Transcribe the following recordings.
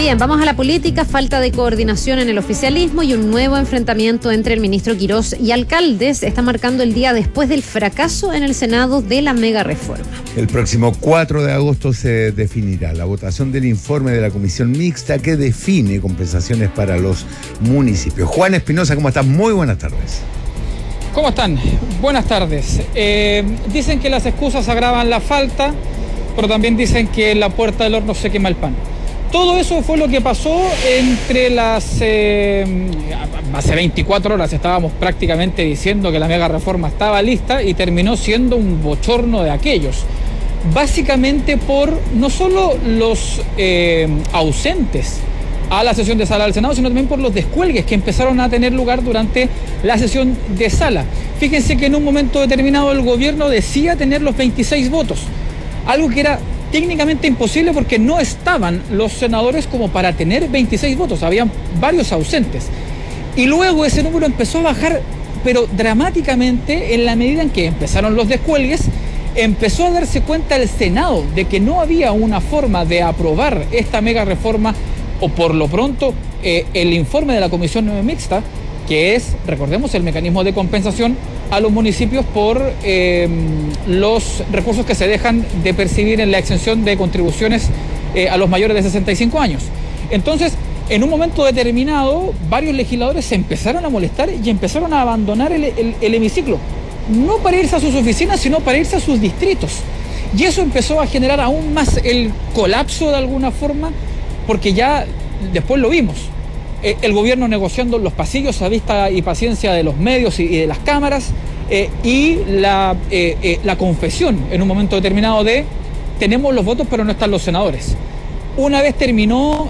Bien, vamos a la política. Falta de coordinación en el oficialismo y un nuevo enfrentamiento entre el ministro Quirós y alcaldes está marcando el día después del fracaso en el Senado de la mega reforma. El próximo 4 de agosto se definirá la votación del informe de la comisión mixta que define compensaciones para los municipios. Juan Espinosa, ¿cómo estás? Muy buenas tardes. ¿Cómo están? Buenas tardes. Dicen que las excusas agravan la falta, pero también dicen que en la puerta del horno se quema el pan. Todo eso fue lo que pasó entre hace 24 horas estábamos prácticamente diciendo que la mega reforma estaba lista y terminó siendo un bochorno de aquellos. Básicamente por no solo los ausentes a la sesión de sala del Senado, sino también por los descuelgues que empezaron a tener lugar durante la sesión de sala. Fíjense que en un momento determinado el gobierno decía tener los 26 votos, algo que era técnicamente imposible porque no estaban los senadores como para tener 26 votos, habían varios ausentes. Y luego ese número empezó a bajar, pero dramáticamente, en la medida en que empezaron los descuelgues, empezó a darse cuenta el Senado de que no había una forma de aprobar esta mega reforma, o por lo pronto el informe de la comisión mixta, que es, recordemos, el mecanismo de compensación a los municipios por los recursos que se dejan de percibir en la exención de contribuciones a los mayores de 65 años. Entonces, en un momento determinado, varios legisladores se empezaron a molestar y empezaron a abandonar el hemiciclo, no para irse a sus oficinas, sino para irse a sus distritos. Y eso empezó a generar aún más el colapso de alguna forma, porque ya después lo vimos. El gobierno negociando en los pasillos a vista y paciencia de los medios y de las cámaras, y la confesión en un momento determinado de tenemos los votos pero no están los senadores. Una vez terminó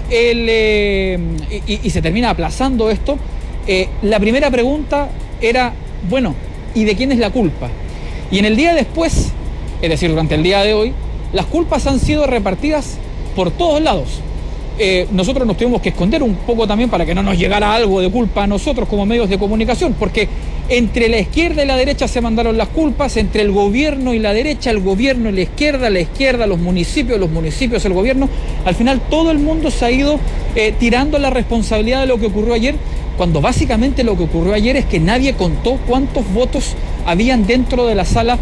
y se termina aplazando esto, la primera pregunta era, bueno, ¿y de quién es la culpa? Y en el día después, es decir, durante el día de hoy, las culpas han sido repartidas por todos lados. Nosotros nos tuvimos que esconder un poco también para que no nos llegara algo de culpa a nosotros como medios de comunicación, porque entre la izquierda y la derecha se mandaron las culpas, entre el gobierno y la derecha, el gobierno y la izquierda, los municipios, el gobierno. Al final todo el mundo se ha ido tirando la responsabilidad de lo que ocurrió ayer, cuando básicamente lo que ocurrió ayer es que nadie contó cuántos votos habían dentro de la sala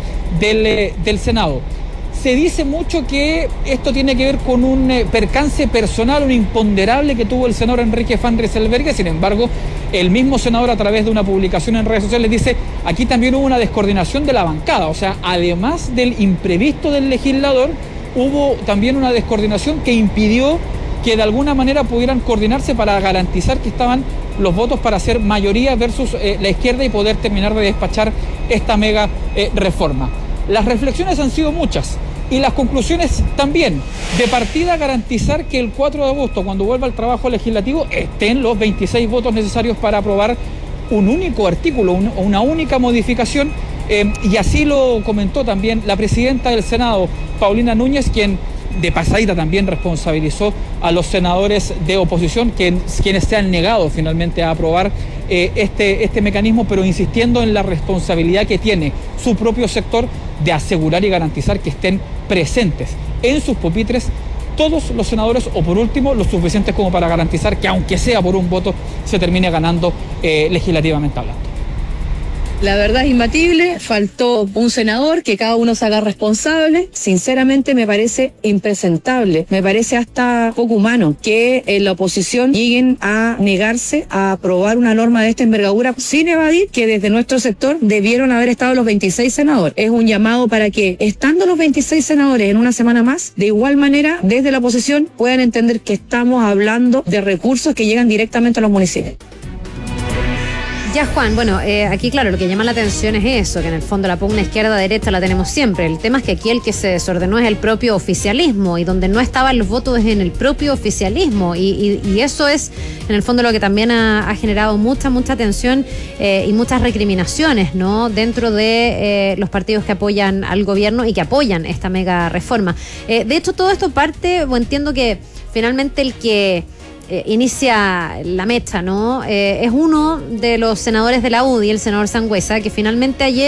del Senado. Se dice mucho que esto tiene que ver con un percance personal, un imponderable que tuvo el senador Enrique Van Rysselberghe. Sin embargo, el mismo senador, a través de una publicación en redes sociales, dice aquí también hubo una descoordinación de la bancada. O sea, además del imprevisto del legislador, hubo también una descoordinación que impidió que de alguna manera pudieran coordinarse para garantizar que estaban los votos para hacer mayoría versus la izquierda y poder terminar de despachar esta mega reforma. Las reflexiones han sido muchas y las conclusiones también. De partida, garantizar que el 4 de agosto, cuando vuelva al trabajo legislativo, estén los 26 votos necesarios para aprobar un único artículo, una única modificación, y así lo comentó también la presidenta del Senado, Paulina Núñez, quien de pasadita también responsabilizó a los senadores de oposición, quienes se han negado finalmente a aprobar este mecanismo, pero insistiendo en la responsabilidad que tiene su propio sector de asegurar y garantizar que estén presentes en sus pupitres todos los senadores, o por último los suficientes como para garantizar que aunque sea por un voto se termine ganando legislativamente hablando. La verdad es imbatible, faltó un senador, que cada uno se haga responsable. Sinceramente me parece impresentable, me parece hasta poco humano que en la oposición lleguen a negarse a aprobar una norma de esta envergadura sin evadir que desde nuestro sector debieron haber estado los 26 senadores. Es un llamado para que, estando los 26 senadores en una semana más, de igual manera desde la oposición puedan entender que estamos hablando de recursos que llegan directamente a los municipios. Ya, Juan, bueno, aquí claro, lo que llama la atención es eso, que en el fondo la pugna izquierda-derecha la tenemos siempre. El tema es que aquí el que se desordenó es el propio oficialismo, y donde no estaban los votos es en el propio oficialismo, y eso es en el fondo lo que también ha generado mucha tensión y muchas recriminaciones, ¿no?, dentro de los partidos que apoyan al gobierno y que apoyan esta mega reforma. De hecho, todo esto parte, o entiendo que finalmente el que inicia la mecha, ¿no? Es uno de los senadores de la UDI, el senador Sangüesa, que finalmente ayer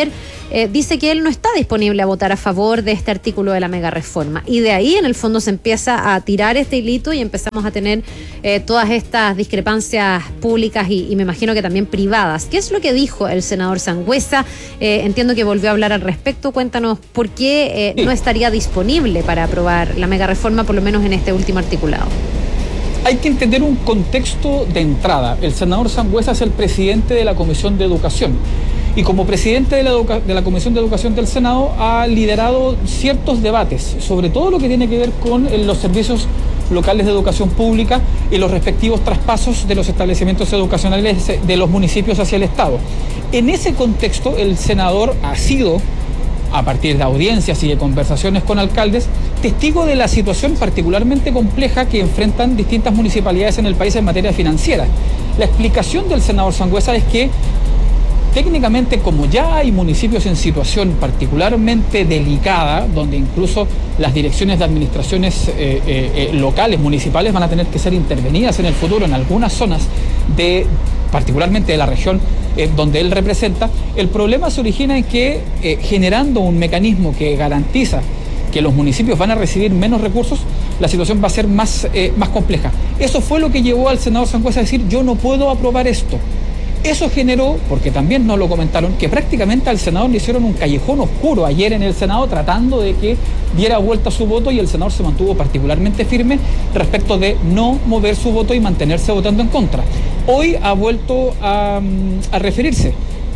dice que él no está disponible a votar a favor de este artículo de la mega reforma. Y de ahí, en el fondo, se empieza a tirar este hilito y empezamos a tener todas estas discrepancias públicas y me imagino que también privadas. ¿Qué es lo que dijo el senador Sangüesa? Entiendo que volvió a hablar al respecto. Cuéntanos por qué no estaría disponible para aprobar la mega reforma, por lo menos en este último articulado. Hay que entender un contexto de entrada. El senador Sangüesa es el presidente de la Comisión de Educación y como presidente de la Comisión de Educación del Senado ha liderado ciertos debates sobre todo lo que tiene que ver con los servicios locales de educación pública y los respectivos traspasos de los establecimientos educacionales de los municipios hacia el Estado. En ese contexto, el senador ha sido, a partir de audiencias y de conversaciones con alcaldes, testigo de la situación particularmente compleja que enfrentan distintas municipalidades en el país en materia financiera. La explicación del senador Sangüesa es que técnicamente, como ya hay municipios en situación particularmente delicada, donde incluso las direcciones de administraciones locales, municipales, van a tener que ser intervenidas en el futuro en algunas zonas particularmente de la región donde él representa, el problema se origina en que generando un mecanismo que garantiza que los municipios van a recibir menos recursos, la situación va a ser más compleja. Eso fue lo que llevó al senador Sangüesa a decir: yo no puedo aprobar esto. Eso generó, porque también nos lo comentaron, que prácticamente al senador le hicieron un callejón oscuro ayer en el Senado tratando de que diera vuelta su voto, y el senador se mantuvo particularmente firme respecto de no mover su voto y mantenerse votando en contra. Hoy ha vuelto a referirse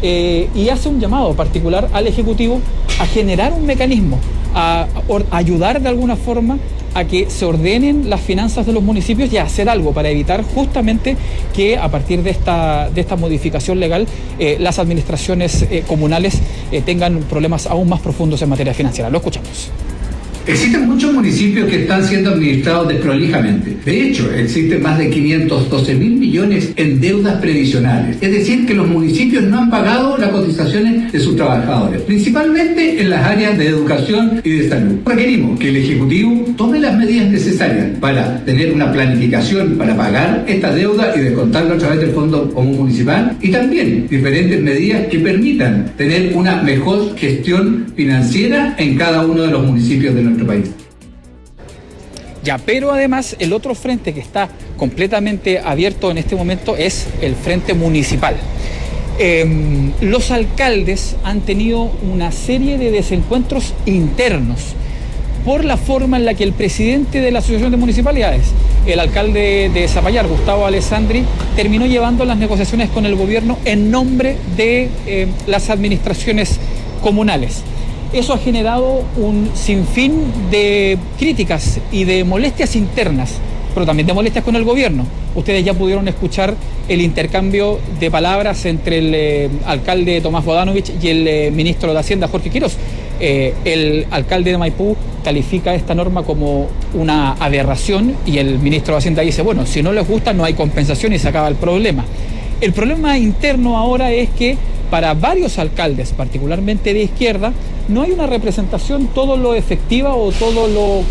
y hace un llamado particular al Ejecutivo a generar un mecanismo, a ayudar de alguna forma a que se ordenen las finanzas de los municipios y a hacer algo para evitar justamente que a partir de esta modificación legal las administraciones comunales tengan problemas aún más profundos en materia financiera. Lo escuchamos. Existen muchos municipios que están siendo administrados desprolijamente. De hecho, existen más de 512 mil millones en deudas previsionales. Es decir, que los municipios no han pagado las cotizaciones de sus trabajadores, principalmente en las áreas de educación y de salud. Requerimos que el Ejecutivo tome las medidas necesarias para tener una planificación para pagar esta deuda y descontarla a través del Fondo Común Municipal, y también diferentes medidas que permitan tener una mejor gestión financiera en cada uno de los municipios de nuestro país. Ya, pero además el otro frente que está completamente abierto en este momento es el frente municipal. Los alcaldes han tenido una serie de desencuentros internos por la forma en la que el presidente de la Asociación de Municipalidades, el alcalde de Zapallar, Gustavo Alessandri, terminó llevando las negociaciones con el gobierno en nombre de las administraciones comunales. Eso ha generado un sinfín de críticas y de molestias internas, pero también de molestias con el gobierno. Ustedes ya pudieron escuchar el intercambio de palabras entre el alcalde Tomás Bodanovich y el ministro de Hacienda, Jorge Quirós. El alcalde de Maipú califica esta norma como una aberración y el ministro de Hacienda dice: bueno, si no les gusta no hay compensación y se acaba el problema. El problema interno ahora es que para varios alcaldes, particularmente de izquierda, no hay una representación todo lo efectiva o todo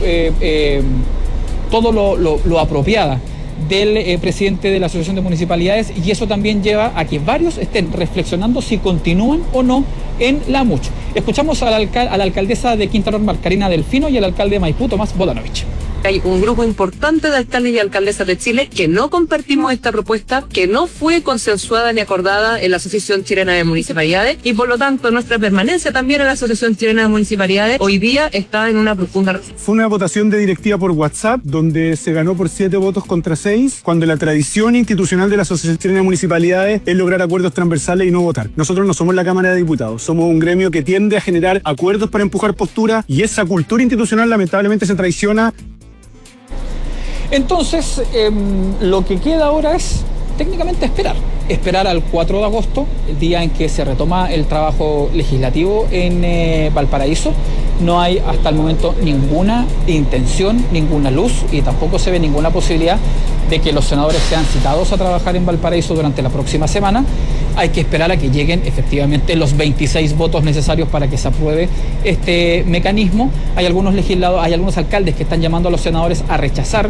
lo apropiada del presidente de la Asociación de Municipalidades, y eso también lleva a que varios estén reflexionando si continúan o no en la MUCH. Escuchamos a la alcaldesa de Quinta Normal, Karina Delfino, y al alcalde de Maipú, Tomás Bodanovich. Hay un grupo importante de alcaldes y alcaldesas de Chile que no compartimos esta propuesta, que no fue consensuada ni acordada en la Asociación Chilena de Municipalidades, y por lo tanto nuestra permanencia también en la Asociación Chilena de Municipalidades hoy día está en una profunda... Fue una votación de directiva por WhatsApp donde se ganó por 7 votos contra 6, cuando la tradición institucional de la Asociación Chilena de Municipalidades es lograr acuerdos transversales y no votar. Nosotros no somos la Cámara de Diputados, somos un gremio que tiende a generar acuerdos para empujar posturas, y esa cultura institucional lamentablemente se traiciona. Entonces, lo que queda ahora es técnicamente esperar al 4 de agosto, el día en que se retoma el trabajo legislativo en Valparaíso, no hay hasta el momento ninguna intención, ninguna luz y tampoco se ve ninguna posibilidad de que los senadores sean citados a trabajar en Valparaíso durante la próxima semana. Hay que esperar a que lleguen efectivamente los 26 votos necesarios para que se apruebe este mecanismo. Hay algunos alcaldes que están llamando a los senadores a rechazar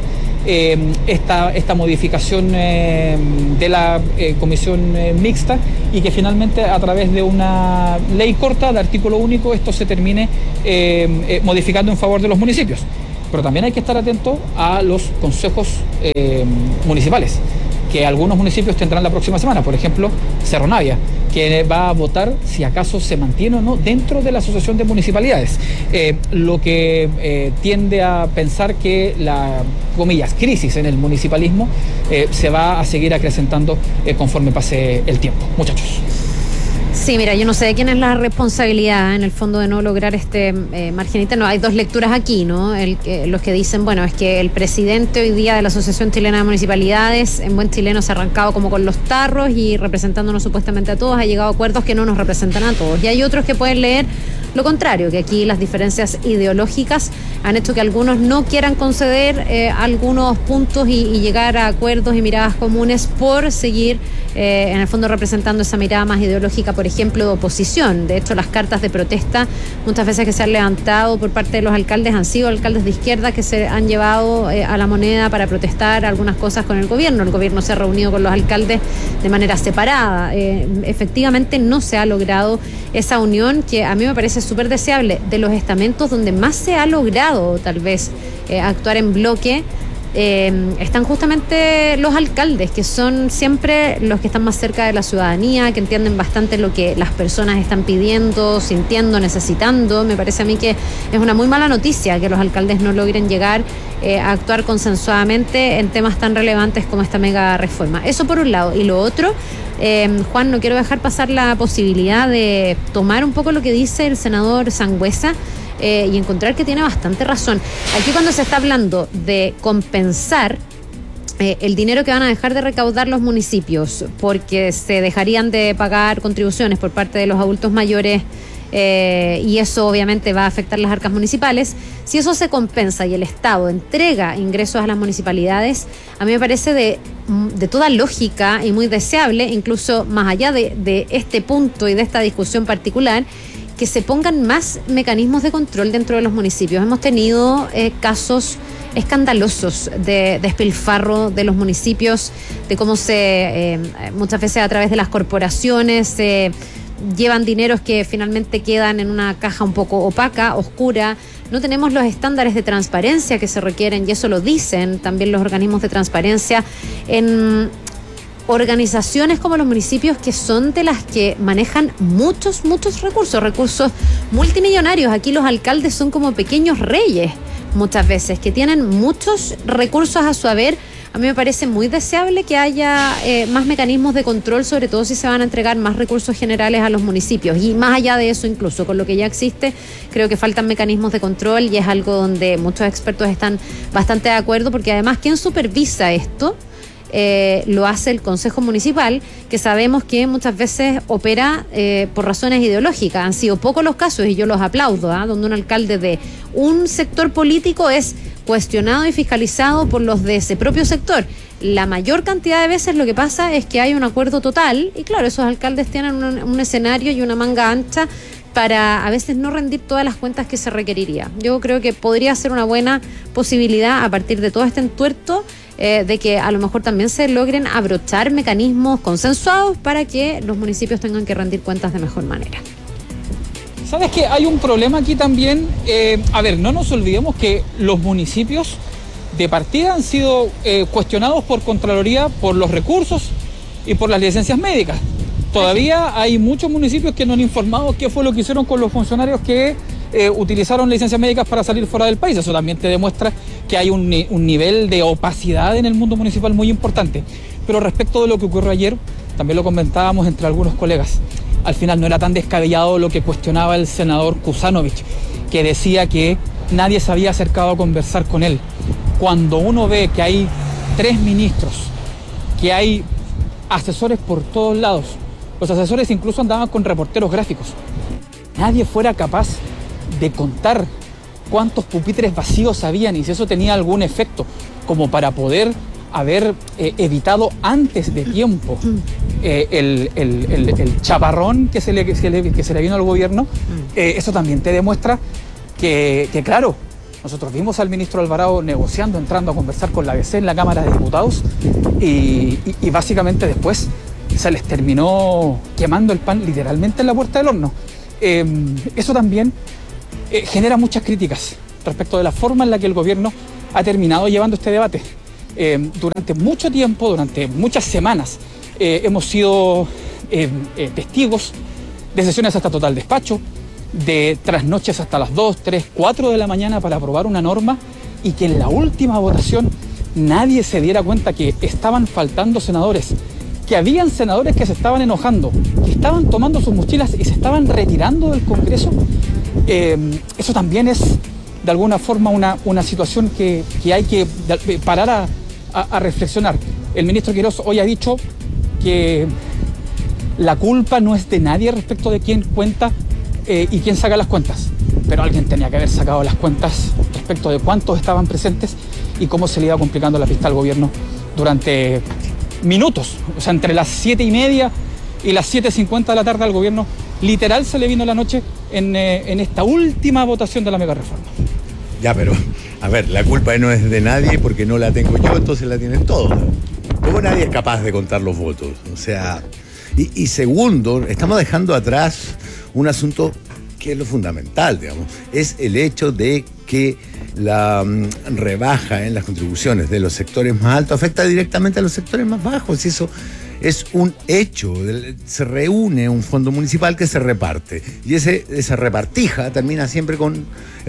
esta modificación de la comisión mixta y que finalmente a través de una ley corta de artículo único esto se termine modificando en favor de los municipios. Pero también hay que estar atento a los consejos municipales, que algunos municipios tendrán la próxima semana. Por ejemplo, Cerro Navia, que va a votar si acaso se mantiene o no dentro de la Asociación de Municipalidades. Lo que tiende a pensar que la, comillas, crisis en el municipalismo se va a seguir acrecentando conforme pase el tiempo. Muchachos. Sí, mira, yo no sé de quién es la responsabilidad en el fondo de no lograr este margen interno. Hay dos lecturas aquí, ¿no? Los que dicen, bueno, es que el presidente hoy día de la Asociación Chilena de Municipalidades, en buen chileno, se ha arrancado como con los tarros y representándonos supuestamente a todos, ha llegado a acuerdos que no nos representan a todos. Y hay otros que pueden leer lo contrario, que aquí las diferencias ideológicas han hecho que algunos no quieran conceder algunos puntos y llegar a acuerdos y miradas comunes por seguir en el fondo representando esa mirada más ideológica, por ejemplo, de oposición. De hecho, las cartas de protesta muchas veces que se han levantado por parte de los alcaldes han sido alcaldes de izquierda que se han llevado a la moneda para protestar algunas cosas con el gobierno. El gobierno se ha reunido con los alcaldes de manera separada. Efectivamente no se ha logrado esa unión que a mí me parece súper deseable. De los estamentos donde más se ha logrado tal vez actuar en bloque, están justamente los alcaldes, que son siempre los que están más cerca de la ciudadanía, que entienden bastante lo que las personas están pidiendo, sintiendo, necesitando. Me parece a mí que es una muy mala noticia que los alcaldes no logren llegar a actuar consensuadamente en temas tan relevantes como esta mega reforma. Eso por un lado. Y lo otro, Juan, no quiero dejar pasar la posibilidad de tomar un poco lo que dice el senador Sangüesa y encontrar que tiene bastante razón. Aquí cuando se está hablando de compensar el dinero que van a dejar de recaudar los municipios porque se dejarían de pagar contribuciones por parte de los adultos mayores, y eso obviamente va a afectar las arcas municipales. Si eso se compensa y el Estado entrega ingresos a las municipalidades, a mí me parece de toda lógica y muy deseable, incluso más allá de este punto y de esta discusión particular, que se pongan más mecanismos de control dentro de los municipios. Hemos tenido casos escandalosos de despilfarro de los municipios, de cómo muchas veces a través de las corporaciones se llevan dineros que finalmente quedan en una caja un poco opaca, oscura. No tenemos los estándares de transparencia que se requieren, y eso lo dicen también los organismos de transparencia en organizaciones como los municipios, que son de las que manejan muchos recursos multimillonarios. Aquí los alcaldes son como pequeños reyes muchas veces, que tienen muchos recursos a su haber. A mí me parece muy deseable que haya más mecanismos de control, sobre todo si se van a entregar más recursos generales a los municipios. Y más allá de eso, incluso con lo que ya existe, creo que faltan mecanismos de control, y es algo donde muchos expertos están bastante de acuerdo, porque además, ¿quién supervisa esto? Lo hace el Consejo Municipal, que sabemos que muchas veces opera por razones ideológicas. Han sido pocos los casos, y yo los aplaudo, donde un alcalde de un sector político es cuestionado y fiscalizado por los de ese propio sector. La mayor cantidad de veces lo que pasa es que hay un acuerdo total, y claro, esos alcaldes tienen un escenario y una manga ancha para a veces no rendir todas las cuentas que se requeriría. Yo creo que podría ser una buena posibilidad, a partir de todo este entuerto, de que a lo mejor también se logren abrochar mecanismos consensuados para que los municipios tengan que rendir cuentas de mejor manera. ¿Sabes qué? Hay un problema aquí también. No nos olvidemos que los municipios de partida han sido cuestionados por Contraloría por los recursos y por las licencias médicas. Todavía hay muchos municipios que no han informado qué fue lo que hicieron con los funcionarios que utilizaron licencias médicas para salir fuera del país. Eso también te demuestra que hay un nivel de opacidad en el mundo municipal muy importante. Pero respecto de lo que ocurrió ayer, también lo comentábamos entre algunos colegas. Al final no era tan descabellado lo que cuestionaba el senador Kuzanovich, que decía que nadie se había acercado a conversar con él. Cuando uno ve que hay 3 ministros, que hay asesores por todos lados, los asesores incluso andaban con reporteros gráficos, nadie fuera capaz de contar cuántos pupitres vacíos habían y si eso tenía algún efecto como para poder haber evitado antes de tiempo el chaparrón que se le vino al gobierno, eso también te demuestra que claro, nosotros vimos al ministro Alvarado negociando, entrando a conversar con la ABC en la Cámara de Diputados y básicamente después se les terminó quemando el pan literalmente en la puerta del horno. Eso también genera muchas críticas respecto de la forma en la que el gobierno ha terminado llevando este debate. Durante mucho tiempo, durante muchas semanas, hemos sido testigos de sesiones hasta total despacho, de trasnoches hasta las 2, 3, 4 de la mañana para aprobar una norma y que en la última votación nadie se diera cuenta que estaban faltando senadores, que habían senadores que se estaban enojando, que estaban tomando sus mochilas y se estaban retirando del Congreso. Eso también es de alguna forma una situación que hay que parar a reflexionar. El ministro Quirós hoy ha dicho que la culpa no es de nadie respecto de quién cuenta y quién saca las cuentas, pero alguien tenía que haber sacado las cuentas respecto de cuántos estaban presentes y cómo se le iba complicando la pista al gobierno durante minutos. O sea, entre las 7:30 y las 7:50 de la tarde al gobierno literal se le vino la noche en esta última votación de la mega reforma. Ya, pero, a ver, la culpa no es de nadie porque no la tengo yo, entonces la tienen todos. Luego nadie es capaz de contar los votos. O sea, y segundo, estamos dejando atrás un asunto que es lo fundamental, digamos. Es el hecho de que la rebaja en las contribuciones de los sectores más altos afecta directamente a los sectores más bajos. Y eso es un hecho. Se reúne un fondo municipal que se reparte. Y esa repartija termina siempre con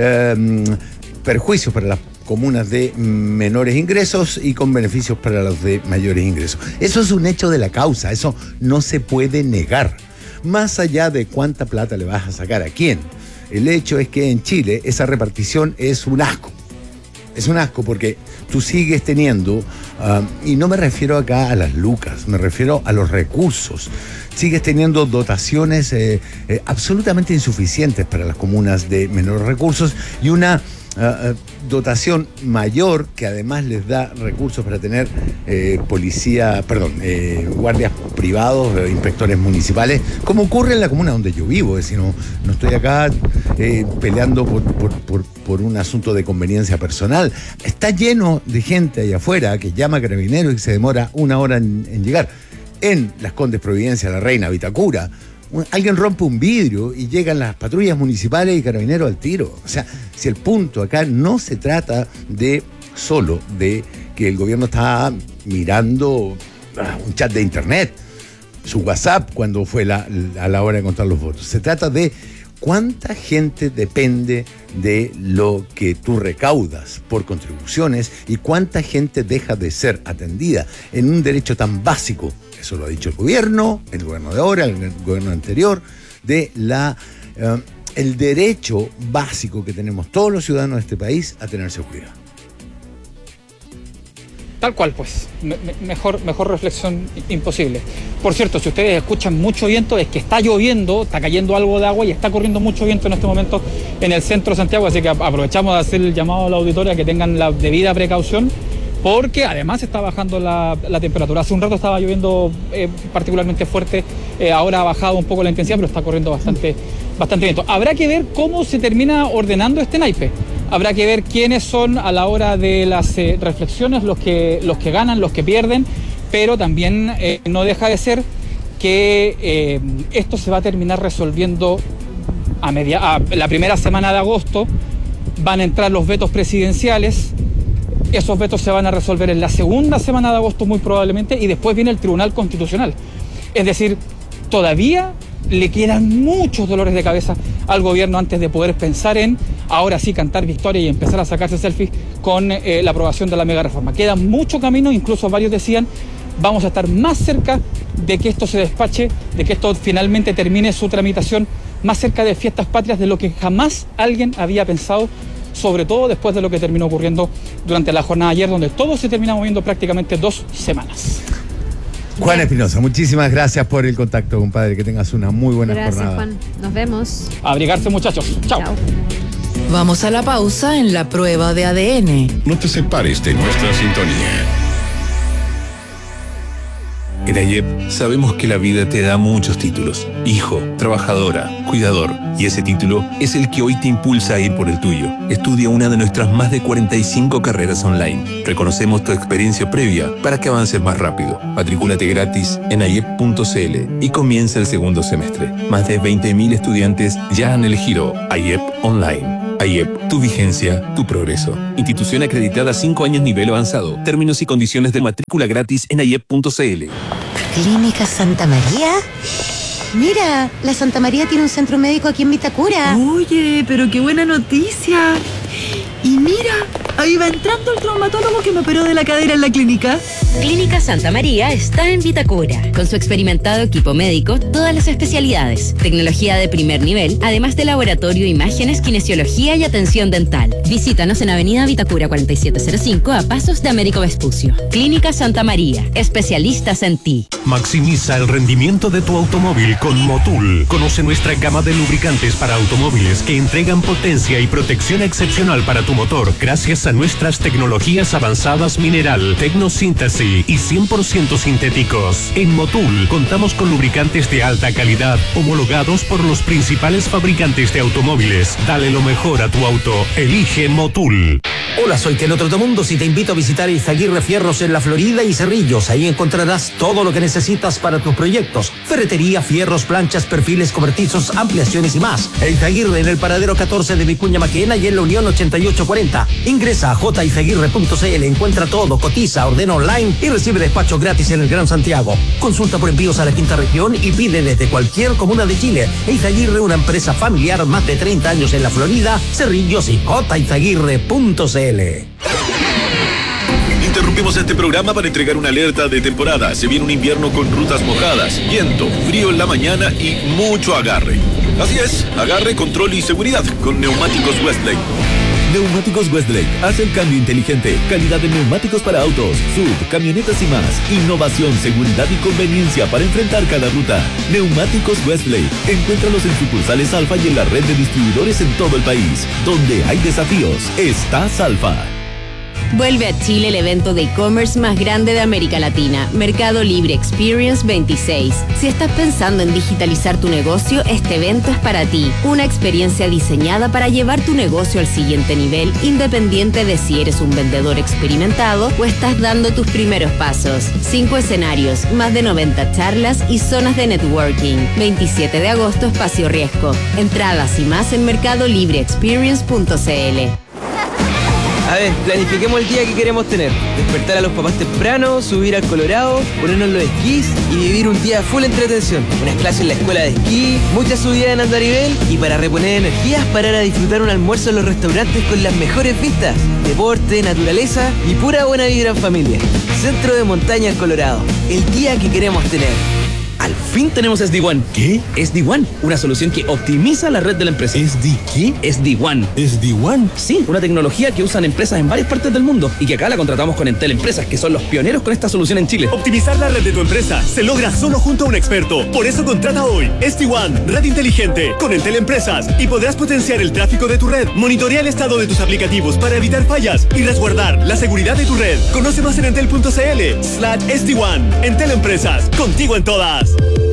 perjuicios para las comunas de menores ingresos y con beneficios para los de mayores ingresos. Eso es un hecho de la causa, eso no se puede negar. Más allá de cuánta plata le vas a sacar a quién, el hecho es que en Chile esa repartición es un asco. Es un asco porque tú sigues teniendo, y no me refiero acá a las lucas, me refiero a los recursos. Sigues teniendo dotaciones absolutamente insuficientes para las comunas de menores recursos y una dotación mayor que además les da recursos para tener guardias privados, inspectores municipales, como ocurre en la comuna donde yo vivo. Es decir, no estoy acá peleando por un asunto de conveniencia personal. Está lleno de gente allá afuera que llama a Carabineros y se demora 1 hora en llegar. En Las Condes, Providencia, La Reina, Vitacura, alguien rompe un vidrio y llegan las patrullas municipales y Carabineros al tiro. O sea, si el punto acá no se trata solo de que el gobierno está mirando un chat de internet, su WhatsApp cuando fue a la hora de contar los votos. Se trata de cuánta gente depende de lo que tú recaudas por contribuciones y cuánta gente deja de ser atendida en un derecho tan básico. Eso lo ha dicho el gobierno de ahora, el gobierno anterior, de el derecho básico que tenemos todos los ciudadanos de este país a tener seguridad. Tal cual, pues. Mejor reflexión imposible. Por cierto, si ustedes escuchan mucho viento, es que está lloviendo, está cayendo algo de agua y está corriendo mucho viento en este momento en el centro de Santiago, así que aprovechamos de hacer el llamado a la auditoría que tengan la debida precaución, porque además está bajando la temperatura. Hace un rato estaba lloviendo particularmente fuerte, ahora ha bajado un poco la intensidad, pero está corriendo bastante viento. Habrá que ver cómo se termina ordenando este naipe. Habrá que ver quiénes son a la hora de las reflexiones los que ganan, los que pierden, pero también no deja de ser que esto se va a terminar resolviendo a la primera semana de agosto. Van a entrar los vetos presidenciales. Esos vetos se van a resolver en la segunda semana de agosto muy probablemente y después viene el Tribunal Constitucional. Es decir, todavía le quedan muchos dolores de cabeza al gobierno antes de poder pensar en, ahora sí, cantar victoria y empezar a sacarse selfies con la aprobación de la mega reforma. Queda mucho camino, incluso varios decían, vamos a estar más cerca de que esto se despache, de que esto finalmente termine su tramitación, más cerca de fiestas patrias de lo que jamás alguien había pensado, sobre todo después de lo que terminó ocurriendo durante la jornada de ayer, donde todo se termina moviendo prácticamente 2 semanas. Juan Espinosa, muchísimas gracias por el contacto, compadre. Que tengas una muy buena jornada. Gracias, Juan. Nos vemos. A abrigarse, muchachos. Chao. Chao. Vamos a la pausa en la prueba de ADN. No te separes de nuestra sintonía. En AYEP sabemos que la vida te da muchos títulos. Hijo, trabajadora, cuidador. Y ese título es el que hoy te impulsa a ir por el tuyo. Estudia una de nuestras más de 45 carreras online. Reconocemos tu experiencia previa para que avances más rápido. Matricúlate gratis en ayep.cl y comienza el segundo semestre. Más de 20.000 estudiantes ya han elegido AYEP Online. AYEP, tu vigencia, tu progreso. Institución acreditada 5 años nivel avanzado. Términos y condiciones de matrícula gratis en ayep.cl. ¿Clínica Santa María? Mira, la Santa María tiene un centro médico aquí en Vitacura. Oye, pero qué buena noticia. Y mira, ahí va entrando el traumatólogo que me operó de la cadera en la clínica. Clínica Santa María está en Vitacura. Con su experimentado equipo médico, todas las especialidades, tecnología de primer nivel, además de laboratorio, imágenes, kinesiología y atención dental. Visítanos en Avenida Vitacura 4705 a pasos de Américo Vespucio. Clínica Santa María, especialistas en ti. Maximiza el rendimiento de tu automóvil con Motul. Conoce nuestra gama de lubricantes para automóviles que entregan potencia y protección excepcional para tu motor gracias a nuestras tecnologías avanzadas mineral, tecnosíntesis y 100% sintéticos. En Motul contamos con lubricantes de alta calidad homologados por los principales fabricantes de automóviles. Dale lo mejor a tu auto. Elige Motul. Hola, soy Keno Trotamundos y te invito a visitar Izaguirre Fierros en La Florida y Cerrillos. Ahí encontrarás todo lo que necesitas para tus proyectos. Ferretería, fierros, planchas, perfiles, cobertizos, ampliaciones y más. Izaguirre en el paradero 14 de Vicuña Maquena y en la Unión 8840. Ingresa a jizaguirre.cl, encuentra todo, cotiza, ordena online y recibe despacho gratis en el Gran Santiago. Consulta por envíos a la quinta región y pide desde cualquier comuna de Chile. Izaguirre, una empresa familiar, más de 30 años en La Florida, Cerrillos y jizaguirre.cl. Interrumpimos este programa para entregar una alerta de temporada. Se viene un invierno con rutas mojadas, viento, frío en la mañana y mucho agarre. Así es, agarre, control y seguridad con Neumáticos Westlake. Neumáticos Westlake hace el cambio inteligente. Calidad de neumáticos para autos, sub, camionetas y más. Innovación, seguridad y conveniencia para enfrentar cada ruta. Neumáticos Westlake. Encuéntralos en sucursales Alfa y en la red de distribuidores en todo el país. Donde hay desafíos, estás Alfa. Vuelve a Chile el evento de e-commerce más grande de América Latina, Mercado Libre Experience 26. Si estás pensando en digitalizar tu negocio, este evento es para ti. Una experiencia diseñada para llevar tu negocio al siguiente nivel, independiente de si eres un vendedor experimentado o estás dando tus primeros pasos. 5 escenarios, más de 90 charlas y zonas de networking. 27 de agosto, Espacio Riesgo. Entradas y más en mercadolibreexperience.cl. A ver, planifiquemos el día que queremos tener. Despertar a los papás temprano, subir al Colorado, ponernos los esquís y vivir un día full entretención. Unas clases en la escuela de esquí, muchas subidas en andarivel y para reponer energías, parar a disfrutar un almuerzo en los restaurantes con las mejores vistas. Deporte, naturaleza y pura buena vibra en familia. Centro de Montaña en Colorado. El día que queremos tener. Al fin tenemos SD-WAN. ¿Qué? SD-WAN, una solución que optimiza la red de la empresa. ¿SD qué? SD-WAN. ¿SD-WAN? Sí, una tecnología que usan empresas en varias partes del mundo y que acá la contratamos con Entel Empresas, que son los pioneros con esta solución en Chile. Optimizar la red de tu empresa se logra solo junto a un experto. Por eso contrata hoy SD-WAN, red inteligente, con Entel Empresas y podrás potenciar el tráfico de tu red, monitorear el estado de tus aplicativos para evitar fallas y resguardar la seguridad de tu red. Conoce más en entel.cl/SD-WAN. Entel Empresas, contigo en todas.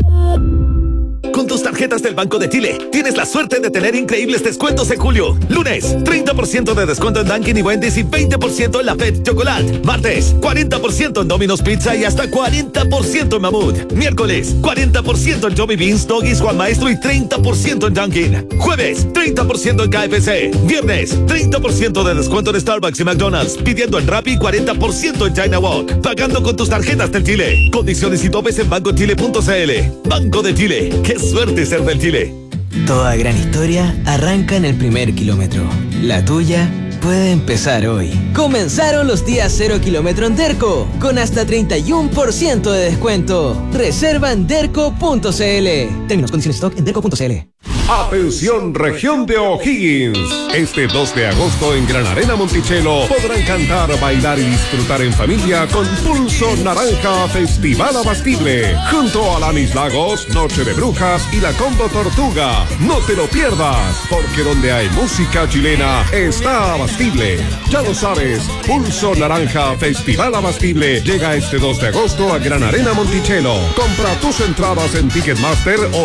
Con tus tarjetas del Banco de Chile, tienes la suerte de tener increíbles descuentos en julio. Lunes, 30% de descuento en Dunkin' y Wendy's y 20% en la Pet Chocolate. Martes, 40% en Domino's Pizza y hasta 40% en Mamut. Miércoles, 40% en Joey Beans, Doggies, Juan Maestro y 30% en Dunkin'. Jueves, 30% en KFC. Viernes, 30% de descuento en Starbucks y McDonald's. Pidiendo en Rappi, 40% en China Walk. Pagando con tus tarjetas del Chile. Condiciones y topes en bancochile.cl. Banco de Chile. ¡Qué suerte ser del Chile! Toda gran historia arranca en el primer kilómetro. La tuya puede empezar hoy. Comenzaron los días 0 kilómetro en Derco, con hasta 31% de descuento. Reserva en derco.cl. Términos, condiciones, stock en derco.cl. Atención, región de O'Higgins. Este 2 de agosto en Gran Arena Monticello podrán cantar, bailar y disfrutar en familia con Pulso Naranja Festival Abastible. Junto a Lanis Lagos, Noche de Brujas y la Combo Tortuga. No te lo pierdas, porque donde hay música chilena está Abastible. Ya lo sabes, Pulso Naranja Festival Abastible llega este 2 de agosto a Gran Arena Monticello. Compra tus entradas en Ticketmaster o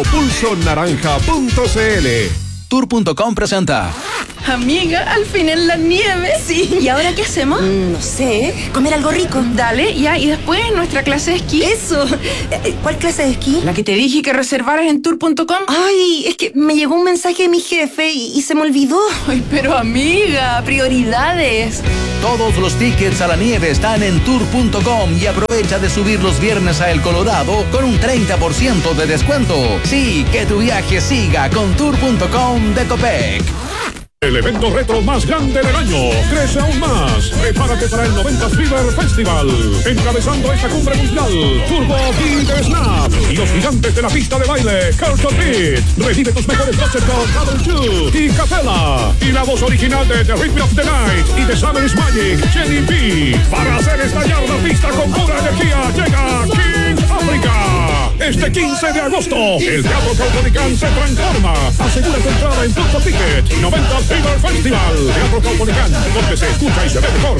pulsonaranja.cl. Tour.com presenta. Amiga, al fin en la nieve. Sí. ¿Y ahora qué hacemos? No sé. Comer algo rico. Dale, ya. Y después nuestra clase de esquí. Eso. ¿Cuál clase de esquí? La que te dije que reservaras en Tour.com. Ay, es que me llegó un mensaje de mi jefe y se me olvidó. Ay, pero amiga, prioridades. Todos los tickets a la nieve están en Tour.com y aprovecha de subir los viernes a El Colorado con un 30% de descuento. Sí, que tu viaje siga con Tour.com de Copec. El evento retro más grande del año crece aún más. Prepárate para el 90s Fever Festival. Encabezando esta cumbre mundial, Turbo Beat Snap y los gigantes de la pista de baile, Culture Beat. Revive tus mejores noches con Double Two y Capella. Y la voz original de The Rhythm of the Night y The Summer is Magic, Jenny B. Para hacer estallar la pista con pura energía, llega King Africa. Este 15 de agosto, el Teatro Caupolicán se transforma. Asegura tu entrada en Punto Ticket. 90s Fever Festival. Teatro Caupolicán, donde se escucha y se ve mejor.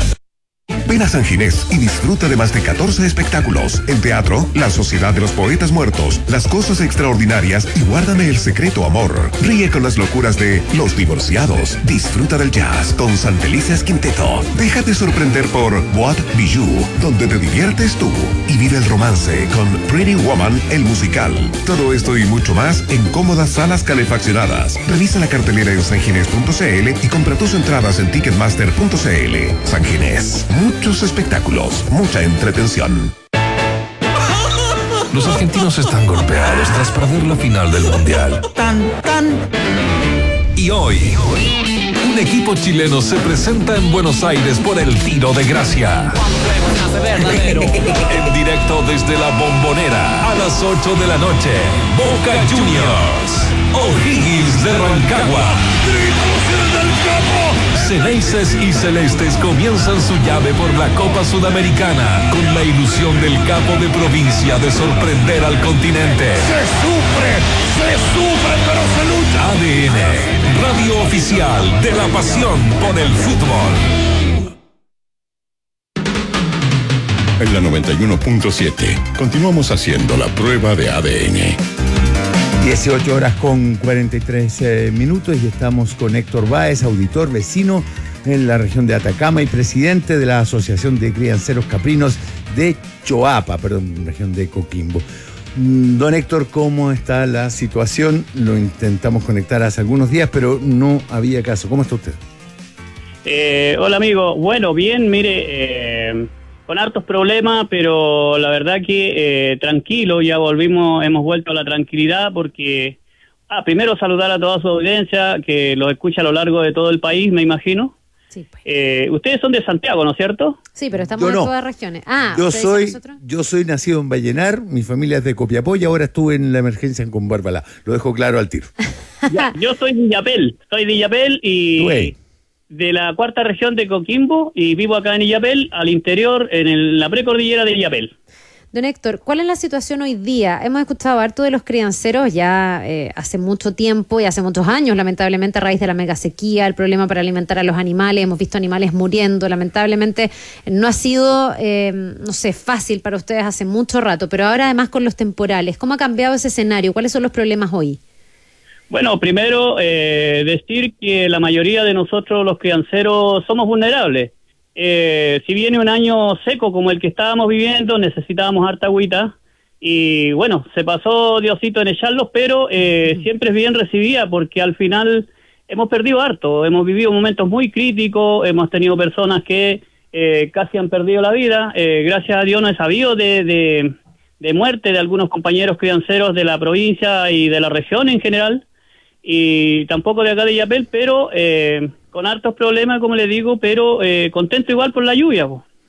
Ven a San Ginés y disfruta de más de 14 espectáculos. En teatro, La Sociedad de los Poetas Muertos, Las Cosas Extraordinarias y Guárdame el Secreto Amor. Ríe con las locuras de Los Divorciados. Disfruta del jazz con Santelices Quinteto. Déjate sorprender por Boîte Bijou, donde te diviertes tú. Y vive el romance con Pretty Woman, el musical. Todo esto y mucho más en cómodas salas calefaccionadas. Revisa la cartelera en sanginés.cl y compra tus entradas en ticketmaster.cl. San Ginés. Muchos espectáculos, mucha entretención. Los argentinos están golpeados tras perder la final del Mundial. Y hoy, un equipo chileno se presenta en Buenos Aires por el Tiro de Gracia. En directo desde la Bombonera, a las 8 de la noche, Boca Juniors, O'Higgins de Rancagua. Ceneices y Celestes comienzan su llave por la Copa Sudamericana con la ilusión del capo de provincia de sorprender al continente. Se sufre, pero se lucha. ADN, radio oficial de la pasión por el fútbol. En la 91.7 continuamos haciendo la prueba de ADN. 18 horas con 43 minutos y estamos con Héctor Báez, auditor vecino en la región de Atacama y presidente de la Asociación de Crianceros Caprinos de Choapa, región de Coquimbo. Don Héctor, ¿cómo está la situación? Lo intentamos conectar hace algunos días, pero no había caso. ¿Cómo está usted? Hola amigo, bueno, bien, mire, con hartos problemas, pero la verdad que tranquilo, ya hemos vuelto a la tranquilidad porque, primero saludar a toda su audiencia que los escucha a lo largo de todo el país, me imagino. Sí, pues. Ustedes son de Santiago, ¿no es cierto? Sí, pero estamos en todas regiones. Yo soy nacido en Vallenar, mi familia es de Copiapó y ahora estuve en la emergencia en Combarbalá. Lo dejo claro al tiro. Yo soy de Illapel y de la cuarta región de Coquimbo y vivo acá en Illapel, al interior, en la precordillera de Illapel. Don Héctor, ¿cuál es la situación hoy día? Hemos escuchado harto de los crianceros ya hace mucho tiempo y hace muchos años, lamentablemente a raíz de la mega sequía, el problema para alimentar a los animales, hemos visto animales muriendo, lamentablemente no ha sido, fácil para ustedes hace mucho rato, pero ahora además con los temporales, ¿cómo ha cambiado ese escenario? ¿Cuáles son los problemas hoy? Bueno, primero decir que la mayoría de nosotros los crianceros somos vulnerables. Si viene un año seco como el que estábamos viviendo, necesitábamos harta agüita y bueno, se pasó Diosito en echarlos, pero siempre es bien recibida porque al final hemos perdido harto, hemos vivido momentos muy críticos, hemos tenido personas que casi han perdido la vida, gracias a Dios no he sabido de muerte de algunos compañeros crianceros de la provincia y de la región en general, y tampoco de acá de Illapel, pero con hartos problemas, como le digo, pero contento igual por la lluvia.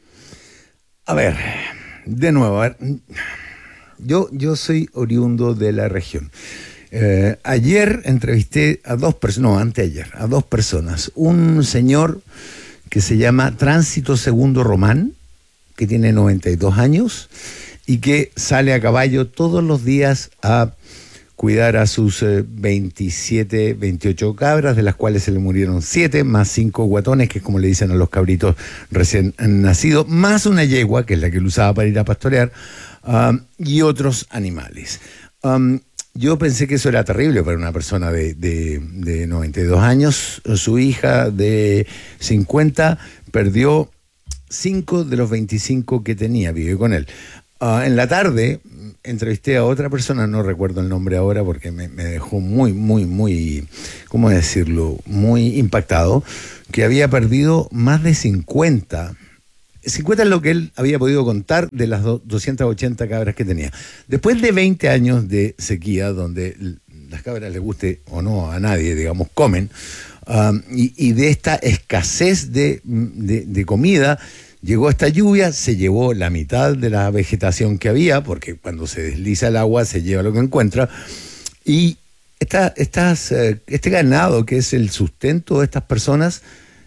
A ver, de nuevo, yo soy oriundo de la región. Ayer entrevisté a dos personas, no, anteayer, a dos personas. Un señor que se llama Tránsito Segundo Román, que tiene 92 años y que sale a caballo todos los días a cuidar a sus 27, 28 cabras, de las cuales se le murieron 7, más 5 guatones, que es como le dicen a los cabritos recién nacidos, más una yegua, que es la que él usaba para ir a pastorear, y otros animales. Yo pensé que eso era terrible para una persona de 92 años. Su hija de 50 perdió 5 de los 25 que tenía, vive con él. En la tarde entrevisté a otra persona, no recuerdo el nombre ahora porque me dejó muy, ¿cómo decirlo?, muy impactado, que había perdido más de 50. 50 es lo que él había podido contar de las 280 cabras que tenía. Después de 20 años de sequía, donde las cabras, les guste o no a nadie, digamos, comen, y de esta escasez de comida, llegó esta lluvia, se llevó la mitad de la vegetación que había, porque cuando se desliza el agua se lleva lo que encuentra, y este ganado, que es el sustento de estas personas,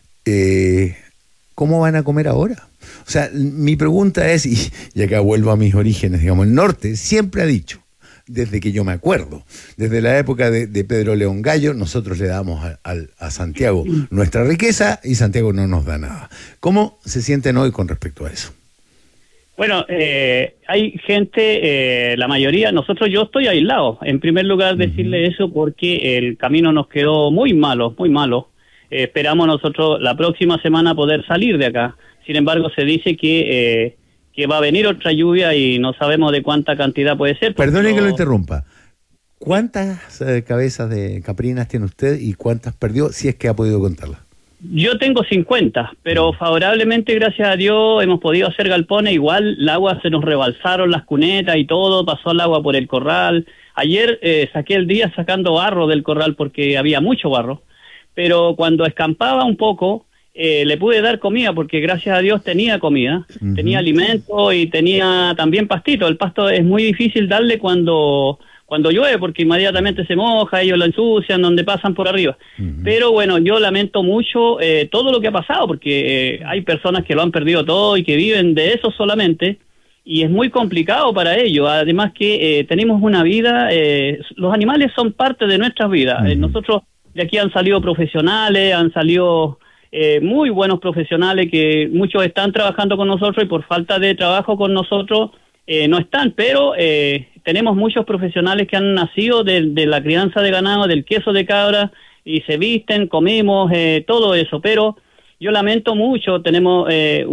¿cómo van a comer ahora? O sea, mi pregunta es, y acá vuelvo a mis orígenes, digamos, el norte siempre ha dicho, desde que yo me acuerdo, desde la época de Pedro León Gallo, nosotros le damos a Santiago nuestra riqueza y Santiago no nos da nada. ¿Cómo se sienten hoy con respecto a eso? Bueno, hay gente, la mayoría, yo estoy aislado. En primer lugar, decirle eso porque el camino nos quedó muy malo, muy malo. Esperamos nosotros la próxima semana poder salir de acá. Sin embargo, se dice que va a venir otra lluvia y no sabemos de cuánta cantidad puede ser. Perdone que lo interrumpa. ¿Cuántas cabezas de caprinas tiene usted y cuántas perdió, si es que ha podido contarlas? Yo tengo 50, pero favorablemente, gracias a Dios, hemos podido hacer galpones. Igual el agua, se nos rebalsaron las cunetas y todo, pasó el agua por el corral. Ayer saqué el día sacando barro del corral porque había mucho barro, pero cuando escampaba un poco, le pude dar comida porque gracias a Dios tenía comida, tenía alimento y tenía también pastito. El pasto es muy difícil darle cuando llueve porque inmediatamente se moja, ellos lo ensucian donde pasan por arriba. Pero bueno, yo lamento mucho todo lo que ha pasado porque hay personas que lo han perdido todo y que viven de eso solamente y es muy complicado para ellos. Además que tenemos una vida, los animales son parte de nuestras vidas. Nosotros de aquí han salido profesionales, han salido muy buenos profesionales que muchos están trabajando con nosotros y por falta de trabajo con nosotros no están, pero tenemos muchos profesionales que han nacido de la crianza de ganado, del queso de cabra y se visten, comemos, todo eso, pero yo lamento mucho, tenemos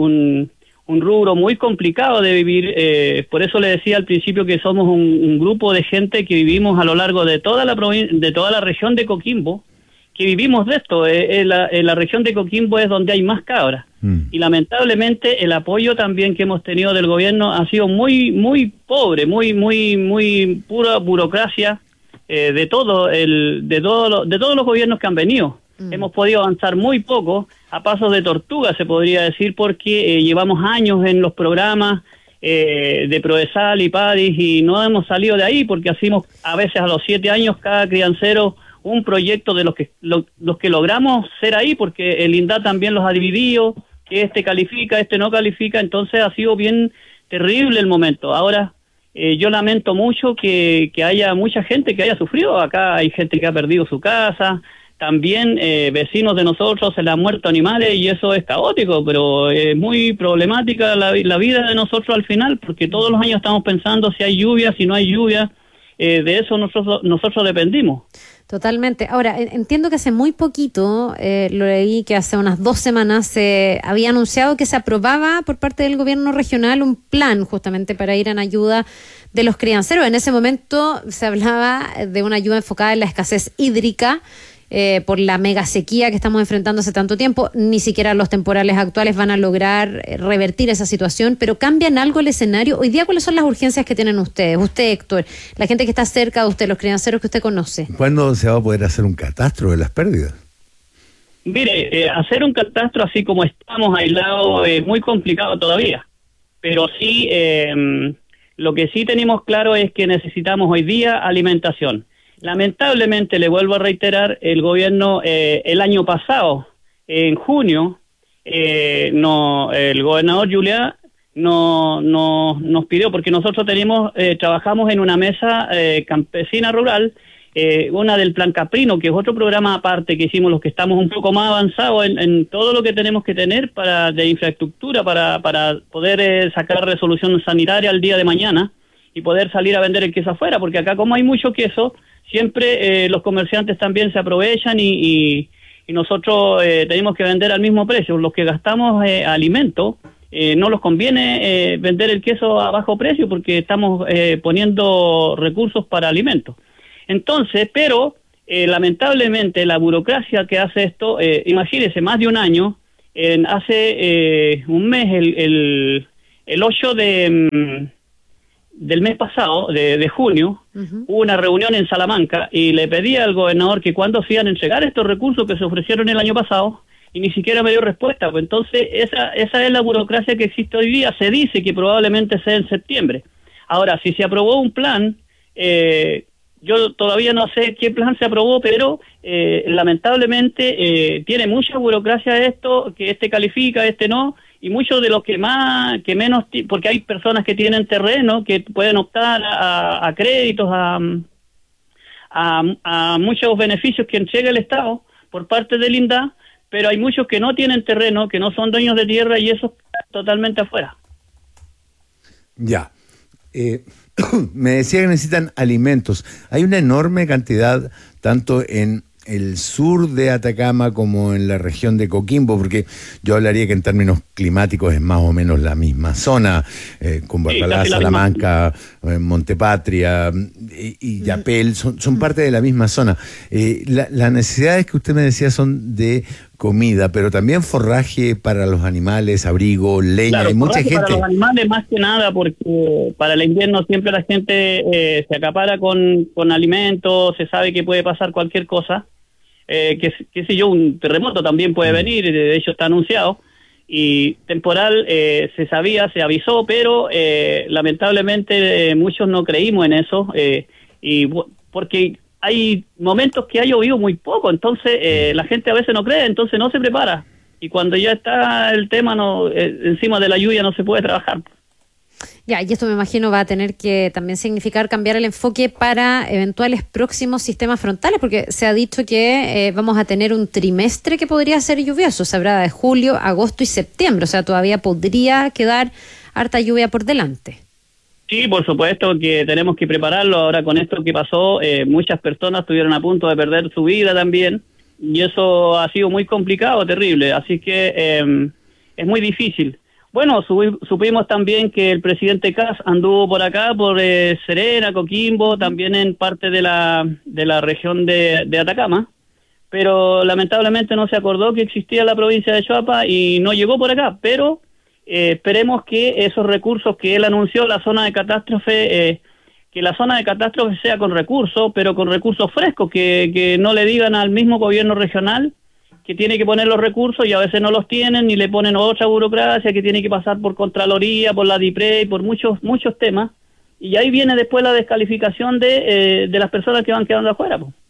un rubro muy complicado de vivir, por eso le decía al principio que somos un grupo de gente que vivimos a lo largo de toda la región de Coquimbo, que vivimos de esto. En la región de Coquimbo es donde hay más cabras. Y lamentablemente el apoyo también que hemos tenido del gobierno ha sido muy pobre, muy pura burocracia de todos los gobiernos que han venido. Hemos podido avanzar muy poco, a pasos de tortuga se podría decir, porque llevamos años en los programas de Prodesal y PADIS y no hemos salido de ahí porque hacemos a veces a los 7 años cada criancero un proyecto de los que logramos ser ahí, porque el INDAP también los ha dividido, que este califica, este no califica, entonces ha sido bien terrible el momento. Ahora, yo lamento mucho que haya mucha gente que haya sufrido. Acá hay gente que ha perdido su casa, también vecinos de nosotros se le han muerto animales y eso es caótico, pero es muy problemática la vida de nosotros al final, porque todos los años estamos pensando si hay lluvia, si no hay lluvia, de eso nosotros dependimos. Totalmente. Ahora, entiendo que hace muy poquito, lo leí que hace unas 2 semanas se había anunciado que se aprobaba por parte del gobierno regional un plan justamente para ir en ayuda de los crianceros. En ese momento se hablaba de una ayuda enfocada en la escasez hídrica por la mega sequía que estamos enfrentando hace tanto tiempo. Ni siquiera los temporales actuales van a lograr revertir esa situación, pero ¿cambian algo el escenario? Hoy día, ¿cuáles son las urgencias que tienen ustedes? Usted, Héctor, la gente que está cerca de usted, los crianceros que usted conoce. ¿Cuándo se va a poder hacer un catastro de las pérdidas? Mire, hacer un catastro así como estamos aislados es muy complicado todavía, pero sí, lo que sí tenemos claro es que necesitamos hoy día alimentación. Lamentablemente, le vuelvo a reiterar, el gobierno el año pasado, en junio, el gobernador Juliá nos pidió, porque nosotros trabajamos en una mesa campesina rural, una del Plan Caprino, que es otro programa aparte que hicimos los que estamos un poco más avanzados en todo lo que tenemos que tener de infraestructura para poder sacar resolución sanitaria al día de mañana y poder salir a vender el queso afuera, porque acá como hay mucho queso, siempre los comerciantes también se aprovechan y nosotros tenemos que vender al mismo precio. Los que gastamos alimentos, no nos conviene vender el queso a bajo precio porque estamos poniendo recursos para alimentos. Entonces, pero lamentablemente la burocracia que hace esto, imagínense, más de un año, hace un mes, el 8 del mes pasado, de junio, hubo una reunión en Salamanca y le pedí al gobernador que cuándo se iban a entregar estos recursos que se ofrecieron el año pasado y ni siquiera me dio respuesta. Pues entonces esa es la burocracia que existe hoy día. Se dice que probablemente sea en septiembre. Ahora, si se aprobó un plan, yo todavía no sé qué plan se aprobó, pero lamentablemente tiene mucha burocracia esto, que este califica, este no, y muchos de los que menos, porque hay personas que tienen terreno que pueden optar a créditos, a muchos beneficios que entrega el Estado por parte del INDA, pero hay muchos que no tienen terreno, que no son dueños de tierra y eso totalmente afuera. Ya. Me decía que necesitan alimentos. Hay una enorme cantidad, tanto en el sur de Atacama como en la región de Coquimbo, porque yo hablaría que en términos climáticos es más o menos la misma zona, con Barbalá, Salamanca, Montepatria y Yapel, son parte de la misma zona. Las necesidades que usted me decía son de comida, pero también forraje para los animales, abrigo, leña, claro, hay mucha gente. Para los animales más que nada, porque para el invierno siempre la gente se acapara con alimentos, se sabe que puede pasar cualquier cosa, qué sé yo, un terremoto también puede venir, de hecho está anunciado, y temporal se sabía, se avisó, pero lamentablemente muchos no creímos en eso, porque hay momentos que ha llovido muy poco, entonces la gente a veces no cree, entonces no se prepara. Y cuando ya está el tema encima de la lluvia no se puede trabajar. Ya, y esto me imagino va a tener que también significar cambiar el enfoque para eventuales próximos sistemas frontales, porque se ha dicho que vamos a tener un trimestre que podría ser lluvioso, se habrá de julio, agosto y septiembre, o sea, todavía podría quedar harta lluvia por delante. Sí, por supuesto que tenemos que prepararlo. Ahora con esto que pasó, muchas personas estuvieron a punto de perder su vida también, y eso ha sido muy complicado, terrible, así que es muy difícil. Bueno, supimos también que el presidente Kast anduvo por acá, por Serena, Coquimbo, también en parte de la región de Atacama, pero lamentablemente no se acordó que existía la provincia de Choapa y no llegó por acá, pero esperemos que esos recursos que él anunció, la zona de catástrofe, que la zona de catástrofe sea con recursos, pero con recursos frescos, que no le digan al mismo gobierno regional que tiene que poner los recursos y a veces no los tienen y le ponen otra burocracia que tiene que pasar por Contraloría, por la DIPRE, por muchos temas, y ahí viene después la descalificación de las personas que van quedando afuera, pues.